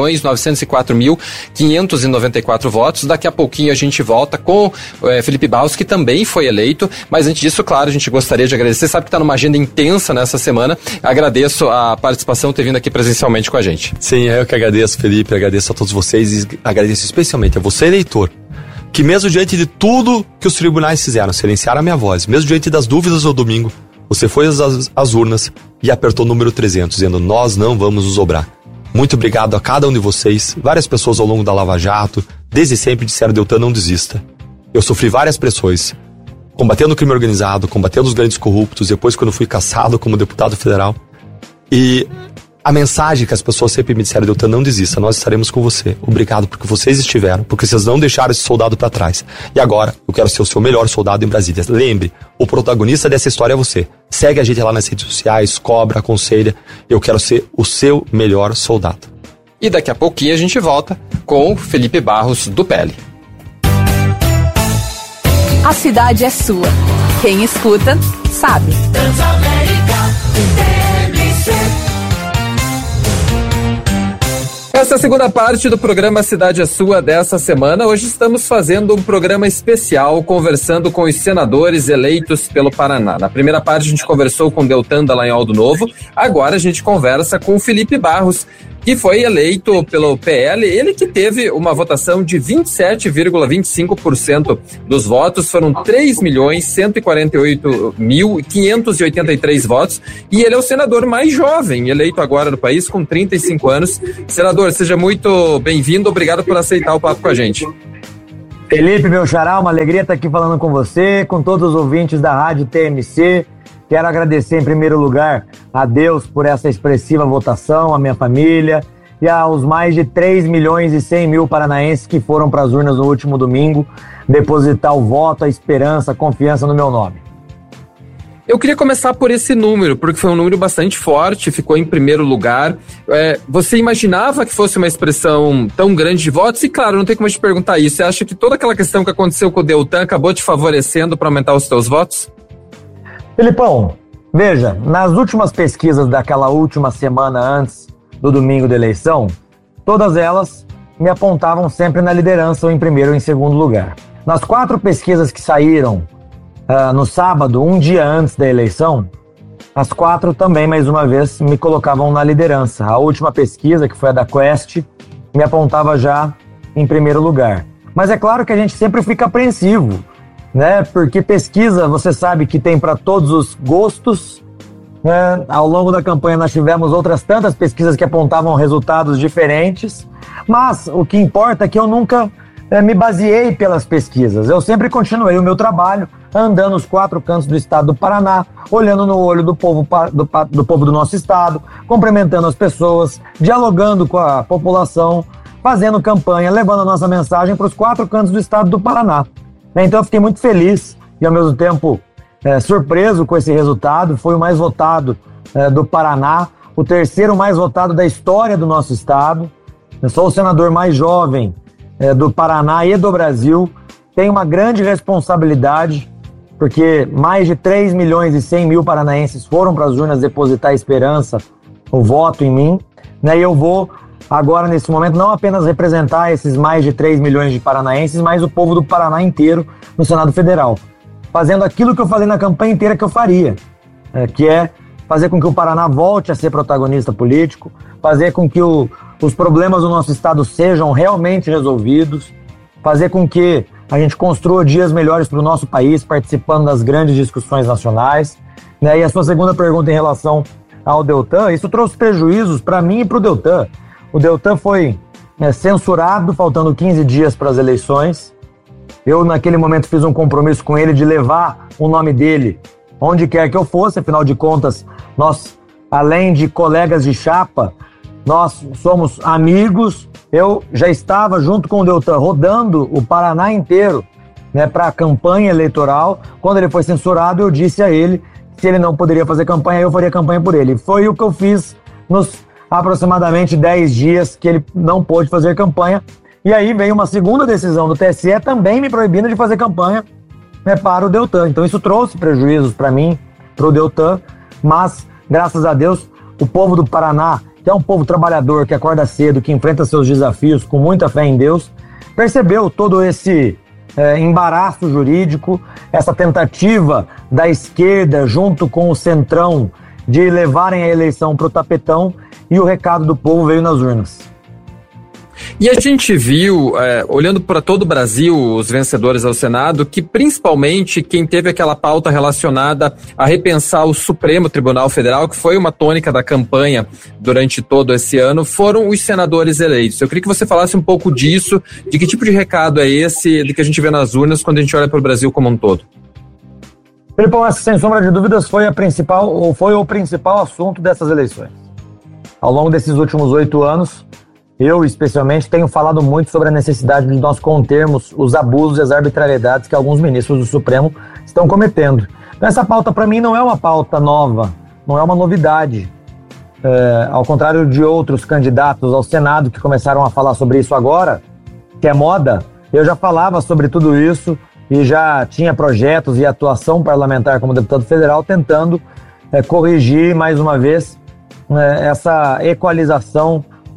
2.904.594 votos. Daqui a pouquinho a gente volta com Felipe Barros, que também foi eleito. Mas antes disso, claro, a gente gostaria de agradecer. Sabe que está numa agenda intensa nessa semana. Agradeço a participação, ter vindo aqui presencialmente com a gente. Sim, eu que agradeço, Felipe, agradeço a todos vocês. E agradeço especialmente a você, eleitor, que mesmo diante de tudo que os tribunais fizeram, silenciaram a minha voz, mesmo diante das dúvidas do domingo, você foi às urnas e apertou o número 300, dizendo: nós não vamos nos dobrar. Muito obrigado a cada um de vocês. Várias pessoas ao longo da Lava Jato, desde sempre, disseram: Deltan, não desista. Eu sofri várias pressões, combatendo o crime organizado, combatendo os grandes corruptos, depois quando fui cassado como deputado federal. E a mensagem que as pessoas sempre me disseram: Deltan, não desista, nós estaremos com você. Obrigado porque vocês estiveram, porque vocês não deixaram esse soldado para trás. E agora, eu quero ser o seu melhor soldado em Brasília. Lembre, o protagonista dessa história é você. Segue a gente lá nas redes sociais, cobra, aconselha. Eu quero ser o seu melhor soldado. E daqui a pouquinho a gente volta com Felipe Barros, do PL. A cidade é sua. Quem escuta, sabe. Essa é a segunda parte do programa Cidade é Sua dessa semana. Hoje estamos fazendo um programa especial conversando com os senadores eleitos pelo Paraná. Na primeira parte a gente conversou com Deltan Dallagnol do Novo, agora a gente conversa com o Felipe Barros, que foi eleito pelo PL, ele que teve uma votação de 27,25% dos votos, foram 3.148.583 votos, e ele é o senador mais jovem eleito agora no país, com 35 anos. Senador, seja muito bem-vindo, obrigado por aceitar o papo com a gente. Felipe, meu xará, uma alegria estar aqui falando com você, com todos os ouvintes da Rádio TMC. Quero agradecer em primeiro lugar a Deus por essa expressiva votação, a minha família e aos mais de 3.100.000 paranaenses que foram para as urnas no último domingo depositar o voto, a esperança, a confiança no meu nome. Eu queria começar por esse número, porque foi um número bastante forte, ficou em primeiro lugar. Você imaginava que fosse uma expressão tão grande de votos? E claro, não tem como te perguntar isso. Você acha que toda aquela questão que aconteceu com o Deltan acabou te favorecendo para aumentar os seus votos? Felipão, veja, nas últimas pesquisas daquela última semana antes do domingo da eleição, todas elas me apontavam sempre na liderança ou em primeiro ou em segundo lugar. Nas 4 pesquisas que saíram no sábado, um dia antes da eleição, as 4 também, mais uma vez, me colocavam na liderança. A última pesquisa, que foi a da Quest, me apontava já em primeiro lugar. Mas é claro que a gente sempre fica apreensivo, né? Porque pesquisa, você sabe que tem para todos os gostos, né? Ao longo da campanha nós tivemos outras tantas pesquisas que apontavam resultados diferentes, mas o que importa é que eu nunca me baseei pelas pesquisas. Eu sempre continuei o meu trabalho, andando os 4 cantos do estado do Paraná, olhando no olho do povo do nosso estado, cumprimentando as pessoas, dialogando com a população, fazendo campanha, levando a nossa mensagem para os 4 cantos do estado do Paraná. Então eu fiquei muito feliz e ao mesmo tempo surpreso com esse resultado. Foi o mais votado do Paraná, o terceiro mais votado da história do nosso estado. Eu sou o senador mais jovem do Paraná e do Brasil. Tenho uma grande responsabilidade, porque mais de 3.100.000 paranaenses foram para as urnas depositar esperança, o voto em mim, né? E eu vou agora, nesse momento, não apenas representar esses mais de 3 milhões de paranaenses, mas o povo do Paraná inteiro no Senado Federal, fazendo aquilo que eu falei na campanha inteira que eu faria, que é fazer com que o Paraná volte a ser protagonista político, fazer com que os problemas do nosso estado sejam realmente resolvidos, fazer com que a gente construa dias melhores para o nosso país, participando das grandes discussões nacionais, né? E a sua segunda pergunta em relação ao Deltan, isso trouxe prejuízos para mim e para o Deltan. O Deltan foi censurado, faltando 15 dias para as eleições. Eu, naquele momento, fiz um compromisso com ele de levar o nome dele onde quer que eu fosse. Afinal de contas, nós, além de colegas de chapa, nós somos amigos. Eu já estava, junto com o Deltan, rodando o Paraná inteiro, né, para a campanha eleitoral. Quando ele foi censurado, eu disse a ele que se ele não poderia fazer campanha, eu faria campanha por ele. Foi o que eu fiz nos aproximadamente 10 dias que ele não pôde fazer campanha. E aí veio uma segunda decisão do TSE também me proibindo de fazer campanha, né, para o Deltan. Então isso trouxe prejuízos para mim, para o Deltan, mas graças a Deus o povo do Paraná, que é um povo trabalhador, que acorda cedo, que enfrenta seus desafios com muita fé em Deus, percebeu todo esse embaraço jurídico, essa tentativa da esquerda junto com o centrão de levarem a eleição para o tapetão, e o recado do povo veio nas urnas. E a gente viu, olhando para todo o Brasil, os vencedores ao Senado, que principalmente quem teve aquela pauta relacionada a repensar o Supremo Tribunal Federal, que foi uma tônica da campanha durante todo esse ano, foram os senadores eleitos. Eu queria que você falasse um pouco disso, de que tipo de recado é esse, do que a gente vê nas urnas quando a gente olha para o Brasil como um todo. Felipão, essa, sem sombra de dúvidas, foi o principal assunto dessas eleições. Ao longo desses últimos 8 anos, eu, especialmente, tenho falado muito sobre a necessidade de nós contermos os abusos e as arbitrariedades que alguns ministros do Supremo estão cometendo. Então, essa pauta, para mim, não é uma pauta nova, não é uma novidade. Ao contrário de outros candidatos ao Senado que começaram a falar sobre isso agora, que é moda, eu já falava sobre tudo isso e já tinha projetos e atuação parlamentar como deputado federal tentando corrigir, mais uma vez, essa equalização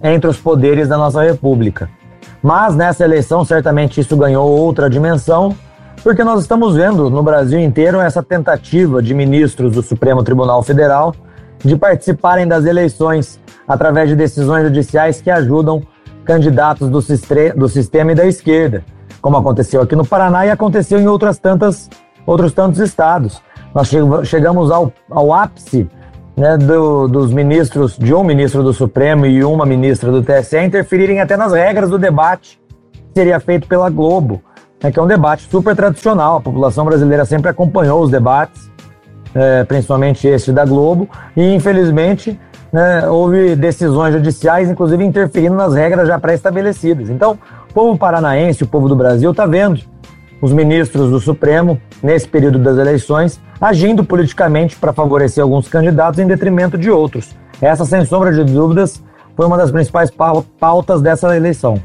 entre os poderes da nossa República. Mas nessa eleição, certamente isso ganhou outra dimensão, porque nós estamos vendo no Brasil inteiro essa tentativa de ministros do Supremo Tribunal Federal de participarem das eleições através de decisões judiciais que ajudam candidatos do sistema e da esquerda, como aconteceu aqui no Paraná e aconteceu em outros tantos estados. Nós chegamos ao ápice, né, dos ministros, de um ministro do Supremo e uma ministra do TSE interferirem até nas regras do debate que seria feito pela Globo, né, que é um debate super tradicional. A população brasileira sempre acompanhou os debates, principalmente este da Globo, e infelizmente, né, houve decisões judiciais, inclusive interferindo nas regras já pré-estabelecidas. Então, o povo paranaense, o povo do Brasil, está vendo os ministros do Supremo, nesse período das eleições, agindo politicamente para favorecer alguns candidatos em detrimento de outros. Essa, sem sombra de dúvidas, foi uma das principais pautas dessa eleição.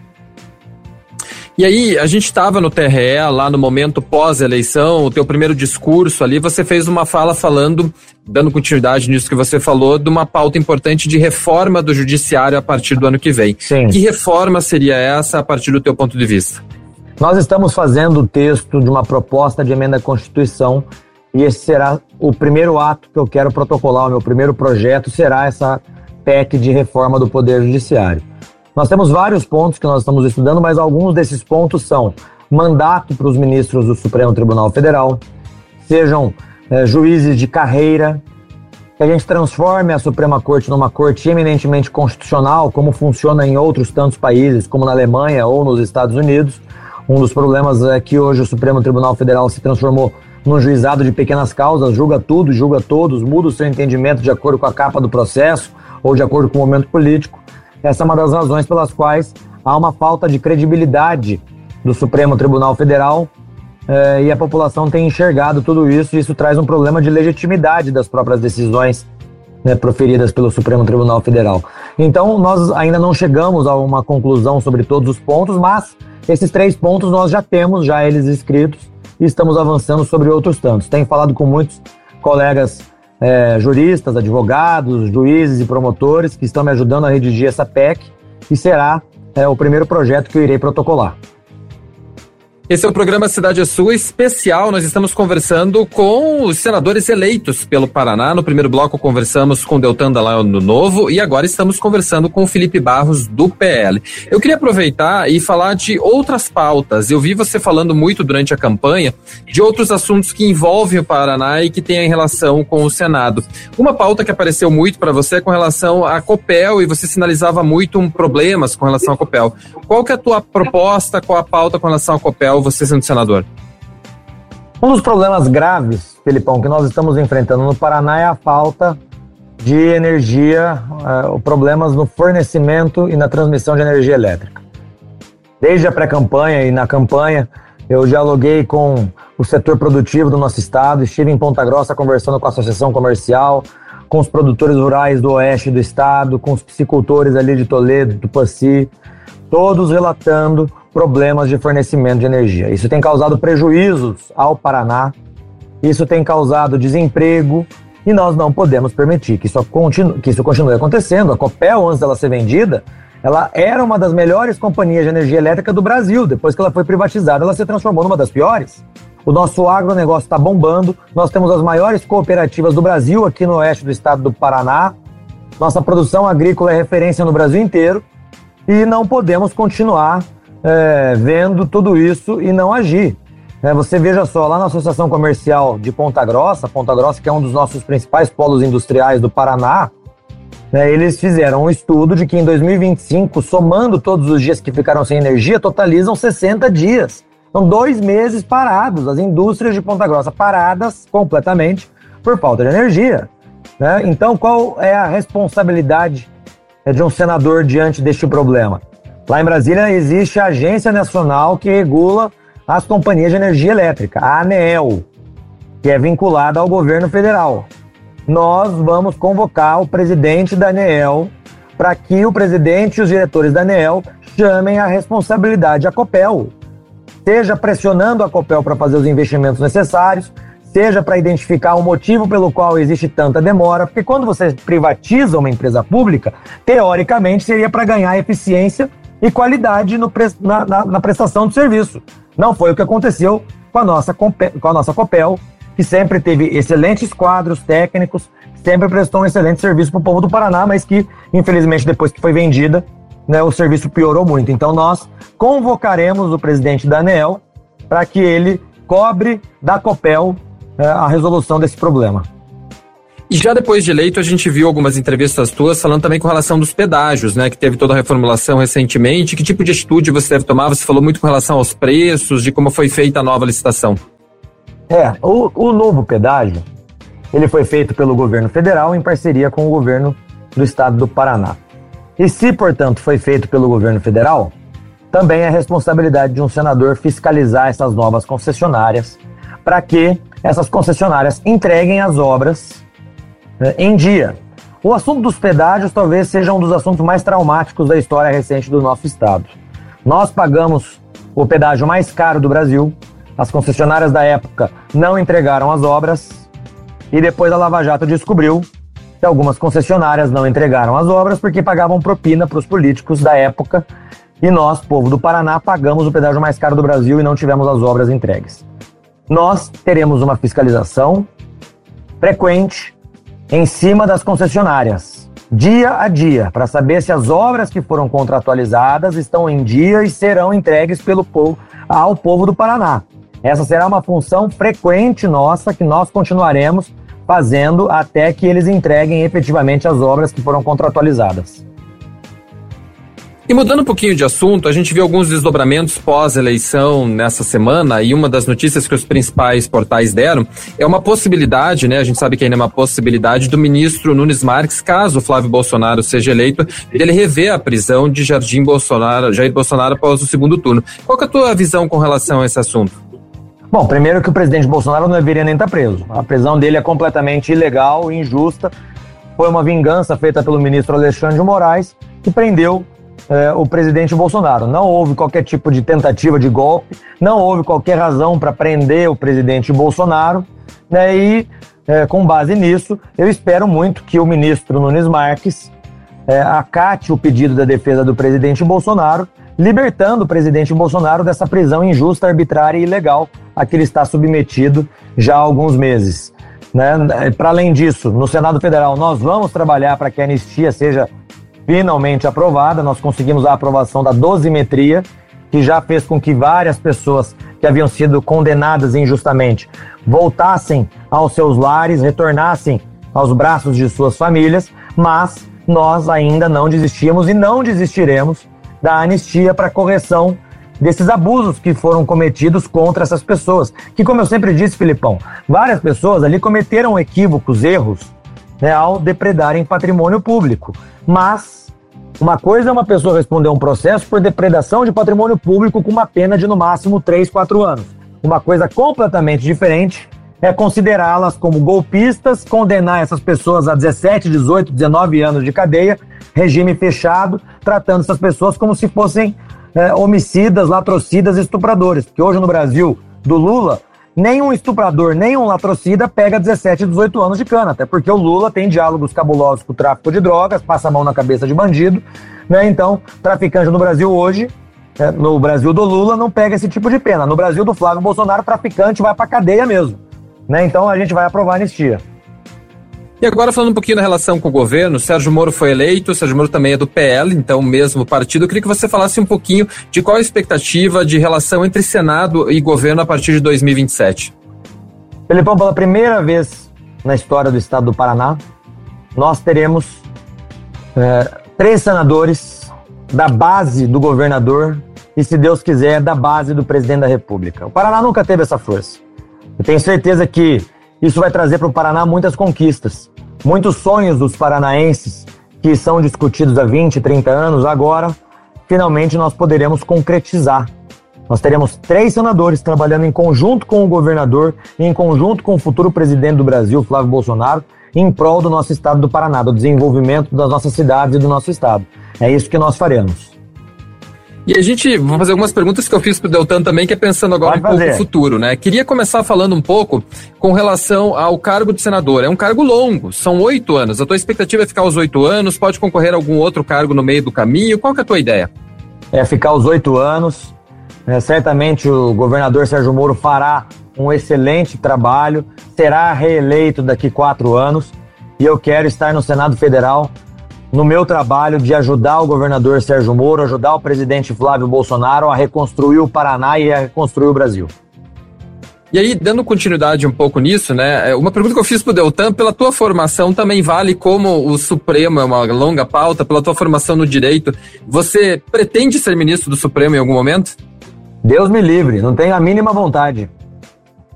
E aí, a gente estava no TRE, lá no momento pós-eleição, o teu primeiro discurso ali, você fez uma fala falando, dando continuidade nisso que você falou, de uma pauta importante de reforma do judiciário a partir do ano que vem. Sim. Que reforma seria essa a partir do teu ponto de vista? Nós estamos fazendo o texto de uma proposta de emenda à Constituição e esse será o primeiro ato que eu quero protocolar, o meu primeiro projeto será essa PEC de reforma do Poder Judiciário. Nós temos vários pontos que nós estamos estudando, mas alguns desses pontos são mandato para os ministros do Supremo Tribunal Federal, sejam juízes de carreira, que a gente transforme a Suprema Corte numa corte eminentemente constitucional, como funciona em outros tantos países, como na Alemanha ou nos Estados Unidos. Um dos problemas é que hoje o Supremo Tribunal Federal se transformou num juizado de pequenas causas, julga tudo, julga todos, muda o seu entendimento de acordo com a capa do processo ou de acordo com o momento político. Essa é uma das razões pelas quais há uma falta de credibilidade do Supremo Tribunal Federal e a população tem enxergado tudo isso e isso traz um problema de legitimidade das próprias decisões, né, proferidas pelo Supremo Tribunal Federal. Então, nós ainda não chegamos a uma conclusão sobre todos os pontos, mas esses 3 pontos nós já temos, já eles escritos, e estamos avançando sobre outros tantos. Tenho falado com muitos colegas juristas, advogados, juízes e promotores que estão me ajudando a redigir essa PEC e será o primeiro projeto que eu irei protocolar. Esse é o programa Cidade é Sua especial. Nós estamos conversando com os senadores eleitos pelo Paraná. No primeiro bloco conversamos com Deltan Dallagnol do Novo e agora estamos conversando com o Felipe Barros do PL. Eu queria aproveitar e falar de outras pautas. Eu vi você falando muito durante a campanha de outros assuntos que envolvem o Paraná e que têm relação com o Senado. Uma pauta que apareceu muito para você é com relação à Copel e você sinalizava muito problemas com relação à Copel. Qual que é a tua proposta, qual a pauta com relação à Copel, você sendo senador? Um dos problemas graves, Felipão, que nós estamos enfrentando no Paraná é a falta de energia, problemas no fornecimento e na transmissão de energia elétrica. Desde a pré-campanha e na campanha, eu dialoguei com o setor produtivo do nosso estado, estive em Ponta Grossa conversando com a associação comercial, com os produtores rurais do oeste do estado, com os piscicultores ali de Toledo, Tupaci, todos relatando problemas de fornecimento de energia. Isso tem causado prejuízos ao Paraná, isso tem causado desemprego e nós não podemos permitir que isso continue acontecendo. A Copel, antes dela ser vendida, ela era uma das melhores companhias de energia elétrica do Brasil. Depois que ela foi privatizada, ela se transformou numa das piores. O nosso agronegócio está bombando, nós temos as maiores cooperativas do Brasil aqui no oeste do estado do Paraná, nossa produção agrícola é referência no Brasil inteiro e não podemos continuar vendo tudo isso e não agir. Você veja só, lá na Associação Comercial de Ponta Grossa que é um dos nossos principais polos industriais do Paraná, eles fizeram um estudo de que em 2025, somando todos os dias que ficaram sem energia, totalizam 60 dias. São 2 meses parados, as indústrias de Ponta Grossa paradas completamente por falta de energia. Então, qual é a responsabilidade de um senador diante deste problema? Lá em Brasília existe a Agência Nacional que regula as companhias de energia elétrica, a ANEEL, que é vinculada ao governo federal. Nós vamos convocar o presidente da ANEEL para que o presidente e os diretores da ANEEL chamem a responsabilidade à Copel, seja pressionando a Copel para fazer os investimentos necessários, seja para identificar o motivo pelo qual existe tanta demora, porque quando você privatiza uma empresa pública, teoricamente seria para ganhar eficiência e qualidade na prestação do serviço. Não foi o que aconteceu com a nossa Copel, que sempre teve excelentes quadros técnicos, sempre prestou um excelente serviço para o povo do Paraná, mas que, infelizmente, depois que foi vendida, né, o serviço piorou muito. Então nós convocaremos o presidente da ANEEL para que ele cobre da Copel a resolução desse problema. E já depois de eleito, a gente viu algumas entrevistas tuas falando também com relação dos pedágios, né? Que teve toda a reformulação recentemente. Que tipo de atitude você deve tomar? Você falou muito com relação aos preços, de como foi feita a nova licitação. O novo pedágio, ele foi feito pelo governo federal em parceria com o governo do estado do Paraná. E se, portanto, foi feito pelo governo federal, também é responsabilidade de um senador fiscalizar essas novas concessionárias para que essas concessionárias entreguem as obras em dia. O assunto dos pedágios talvez seja um dos assuntos mais traumáticos da história recente do nosso estado. Nós pagamos o pedágio mais caro do Brasil, as concessionárias da época não entregaram as obras e depois a Lava Jato descobriu que algumas concessionárias não entregaram as obras porque pagavam propina para os políticos da época e nós, povo do Paraná, pagamos o pedágio mais caro do Brasil e não tivemos as obras entregues. Nós teremos uma fiscalização frequente em cima das concessionárias, dia a dia, para saber se as obras que foram contratualizadas estão em dia e serão entregues ao povo do Paraná. Essa será uma função frequente nossa que nós continuaremos fazendo até que eles entreguem efetivamente as obras que foram contratualizadas. E mudando um pouquinho de assunto, a gente viu alguns desdobramentos pós-eleição nessa semana e uma das notícias que os principais portais deram é uma possibilidade, né? A gente sabe que ainda é uma possibilidade do ministro Nunes Marques, caso Flávio Bolsonaro seja eleito, dele rever a prisão de Jair Bolsonaro após o segundo turno. Qual que é a tua visão com relação a esse assunto? Bom, primeiro que o presidente Bolsonaro não deveria nem estar preso. A prisão dele é completamente ilegal e injusta. Foi uma vingança feita pelo ministro Alexandre de Moraes, que prendeu o presidente Bolsonaro. Não houve qualquer tipo de tentativa de golpe, não houve qualquer razão para prender o presidente Bolsonaro, né? E com base nisso, eu espero muito que o ministro Nunes Marques acate o pedido da defesa do presidente Bolsonaro, libertando o presidente Bolsonaro dessa prisão injusta, arbitrária e ilegal a que ele está submetido já há alguns meses. Né? Para além disso, no Senado Federal, nós vamos trabalhar para que a anistia seja finalmente aprovada. Nós conseguimos a aprovação da dosimetria, que já fez com que várias pessoas que haviam sido condenadas injustamente voltassem aos seus lares, retornassem aos braços de suas famílias, mas nós ainda não desistimos e não desistiremos da anistia para correção desses abusos que foram cometidos contra essas pessoas. Que, como eu sempre disse, Filipão, várias pessoas ali cometeram equívocos, erros, né, ao depredarem patrimônio público. Mas uma coisa é uma pessoa responder um processo por depredação de patrimônio público com uma pena de no máximo 3, 4 anos. Uma coisa completamente diferente é considerá-las como golpistas, condenar essas pessoas a 17, 18, 19 anos de cadeia, regime fechado, tratando essas pessoas como se fossem homicidas, latrocidas, estupradores. Porque hoje no Brasil do Lula, nenhum estuprador, nenhum latrocida pega 17, 18 anos de cana, até porque o Lula tem diálogos cabulosos com o tráfico de drogas, passa a mão na cabeça de bandido, né? Então, traficante no Brasil hoje, no Brasil do Lula, não pega esse tipo de pena. No Brasil do Flávio Bolsonaro, traficante vai pra cadeia mesmo, né? Então a gente vai aprovar a anistia. E agora falando um pouquinho da relação com o governo, Sérgio Moro foi eleito, Sérgio Moro também é do PL, então mesmo partido. Eu queria que você falasse um pouquinho de qual a expectativa de relação entre Senado e governo a partir de 2027. Felipão, pela primeira vez na história do estado do Paraná, nós teremos 3 senadores da base do governador e, se Deus quiser, da base do presidente da República. O Paraná nunca teve essa força. Eu tenho certeza que isso vai trazer para o Paraná muitas conquistas, muitos sonhos dos paranaenses que são discutidos há 20, 30 anos. Agora, finalmente, nós poderemos concretizar. Nós teremos 3 senadores trabalhando em conjunto com o governador e em conjunto com o futuro presidente do Brasil, Flávio Bolsonaro, em prol do nosso estado do Paraná, do desenvolvimento das nossas cidades e do nosso estado. É isso que nós faremos. E a gente, vou fazer algumas perguntas que eu fiz pro Deltan também, que é pensando agora pouco no futuro, né? Queria começar falando um pouco com relação ao cargo de senador. É um cargo longo, são 8 anos. A tua expectativa é ficar os 8 anos? Pode concorrer a algum outro cargo no meio do caminho? Qual que é a tua ideia? É ficar os 8 anos. Certamente o governador Sérgio Moro fará um excelente trabalho, será reeleito daqui 4 anos e eu quero estar no Senado Federal no meu trabalho de ajudar o governador Sérgio Moro, ajudar o presidente Flávio Bolsonaro a reconstruir o Paraná e a reconstruir o Brasil. E aí, dando continuidade um pouco nisso, né, uma pergunta que eu fiz pro Deltan, pela tua formação também vale como o Supremo é uma longa pauta, pela tua formação no direito, você pretende ser ministro do Supremo em algum momento? Deus me livre, não tenho a mínima vontade.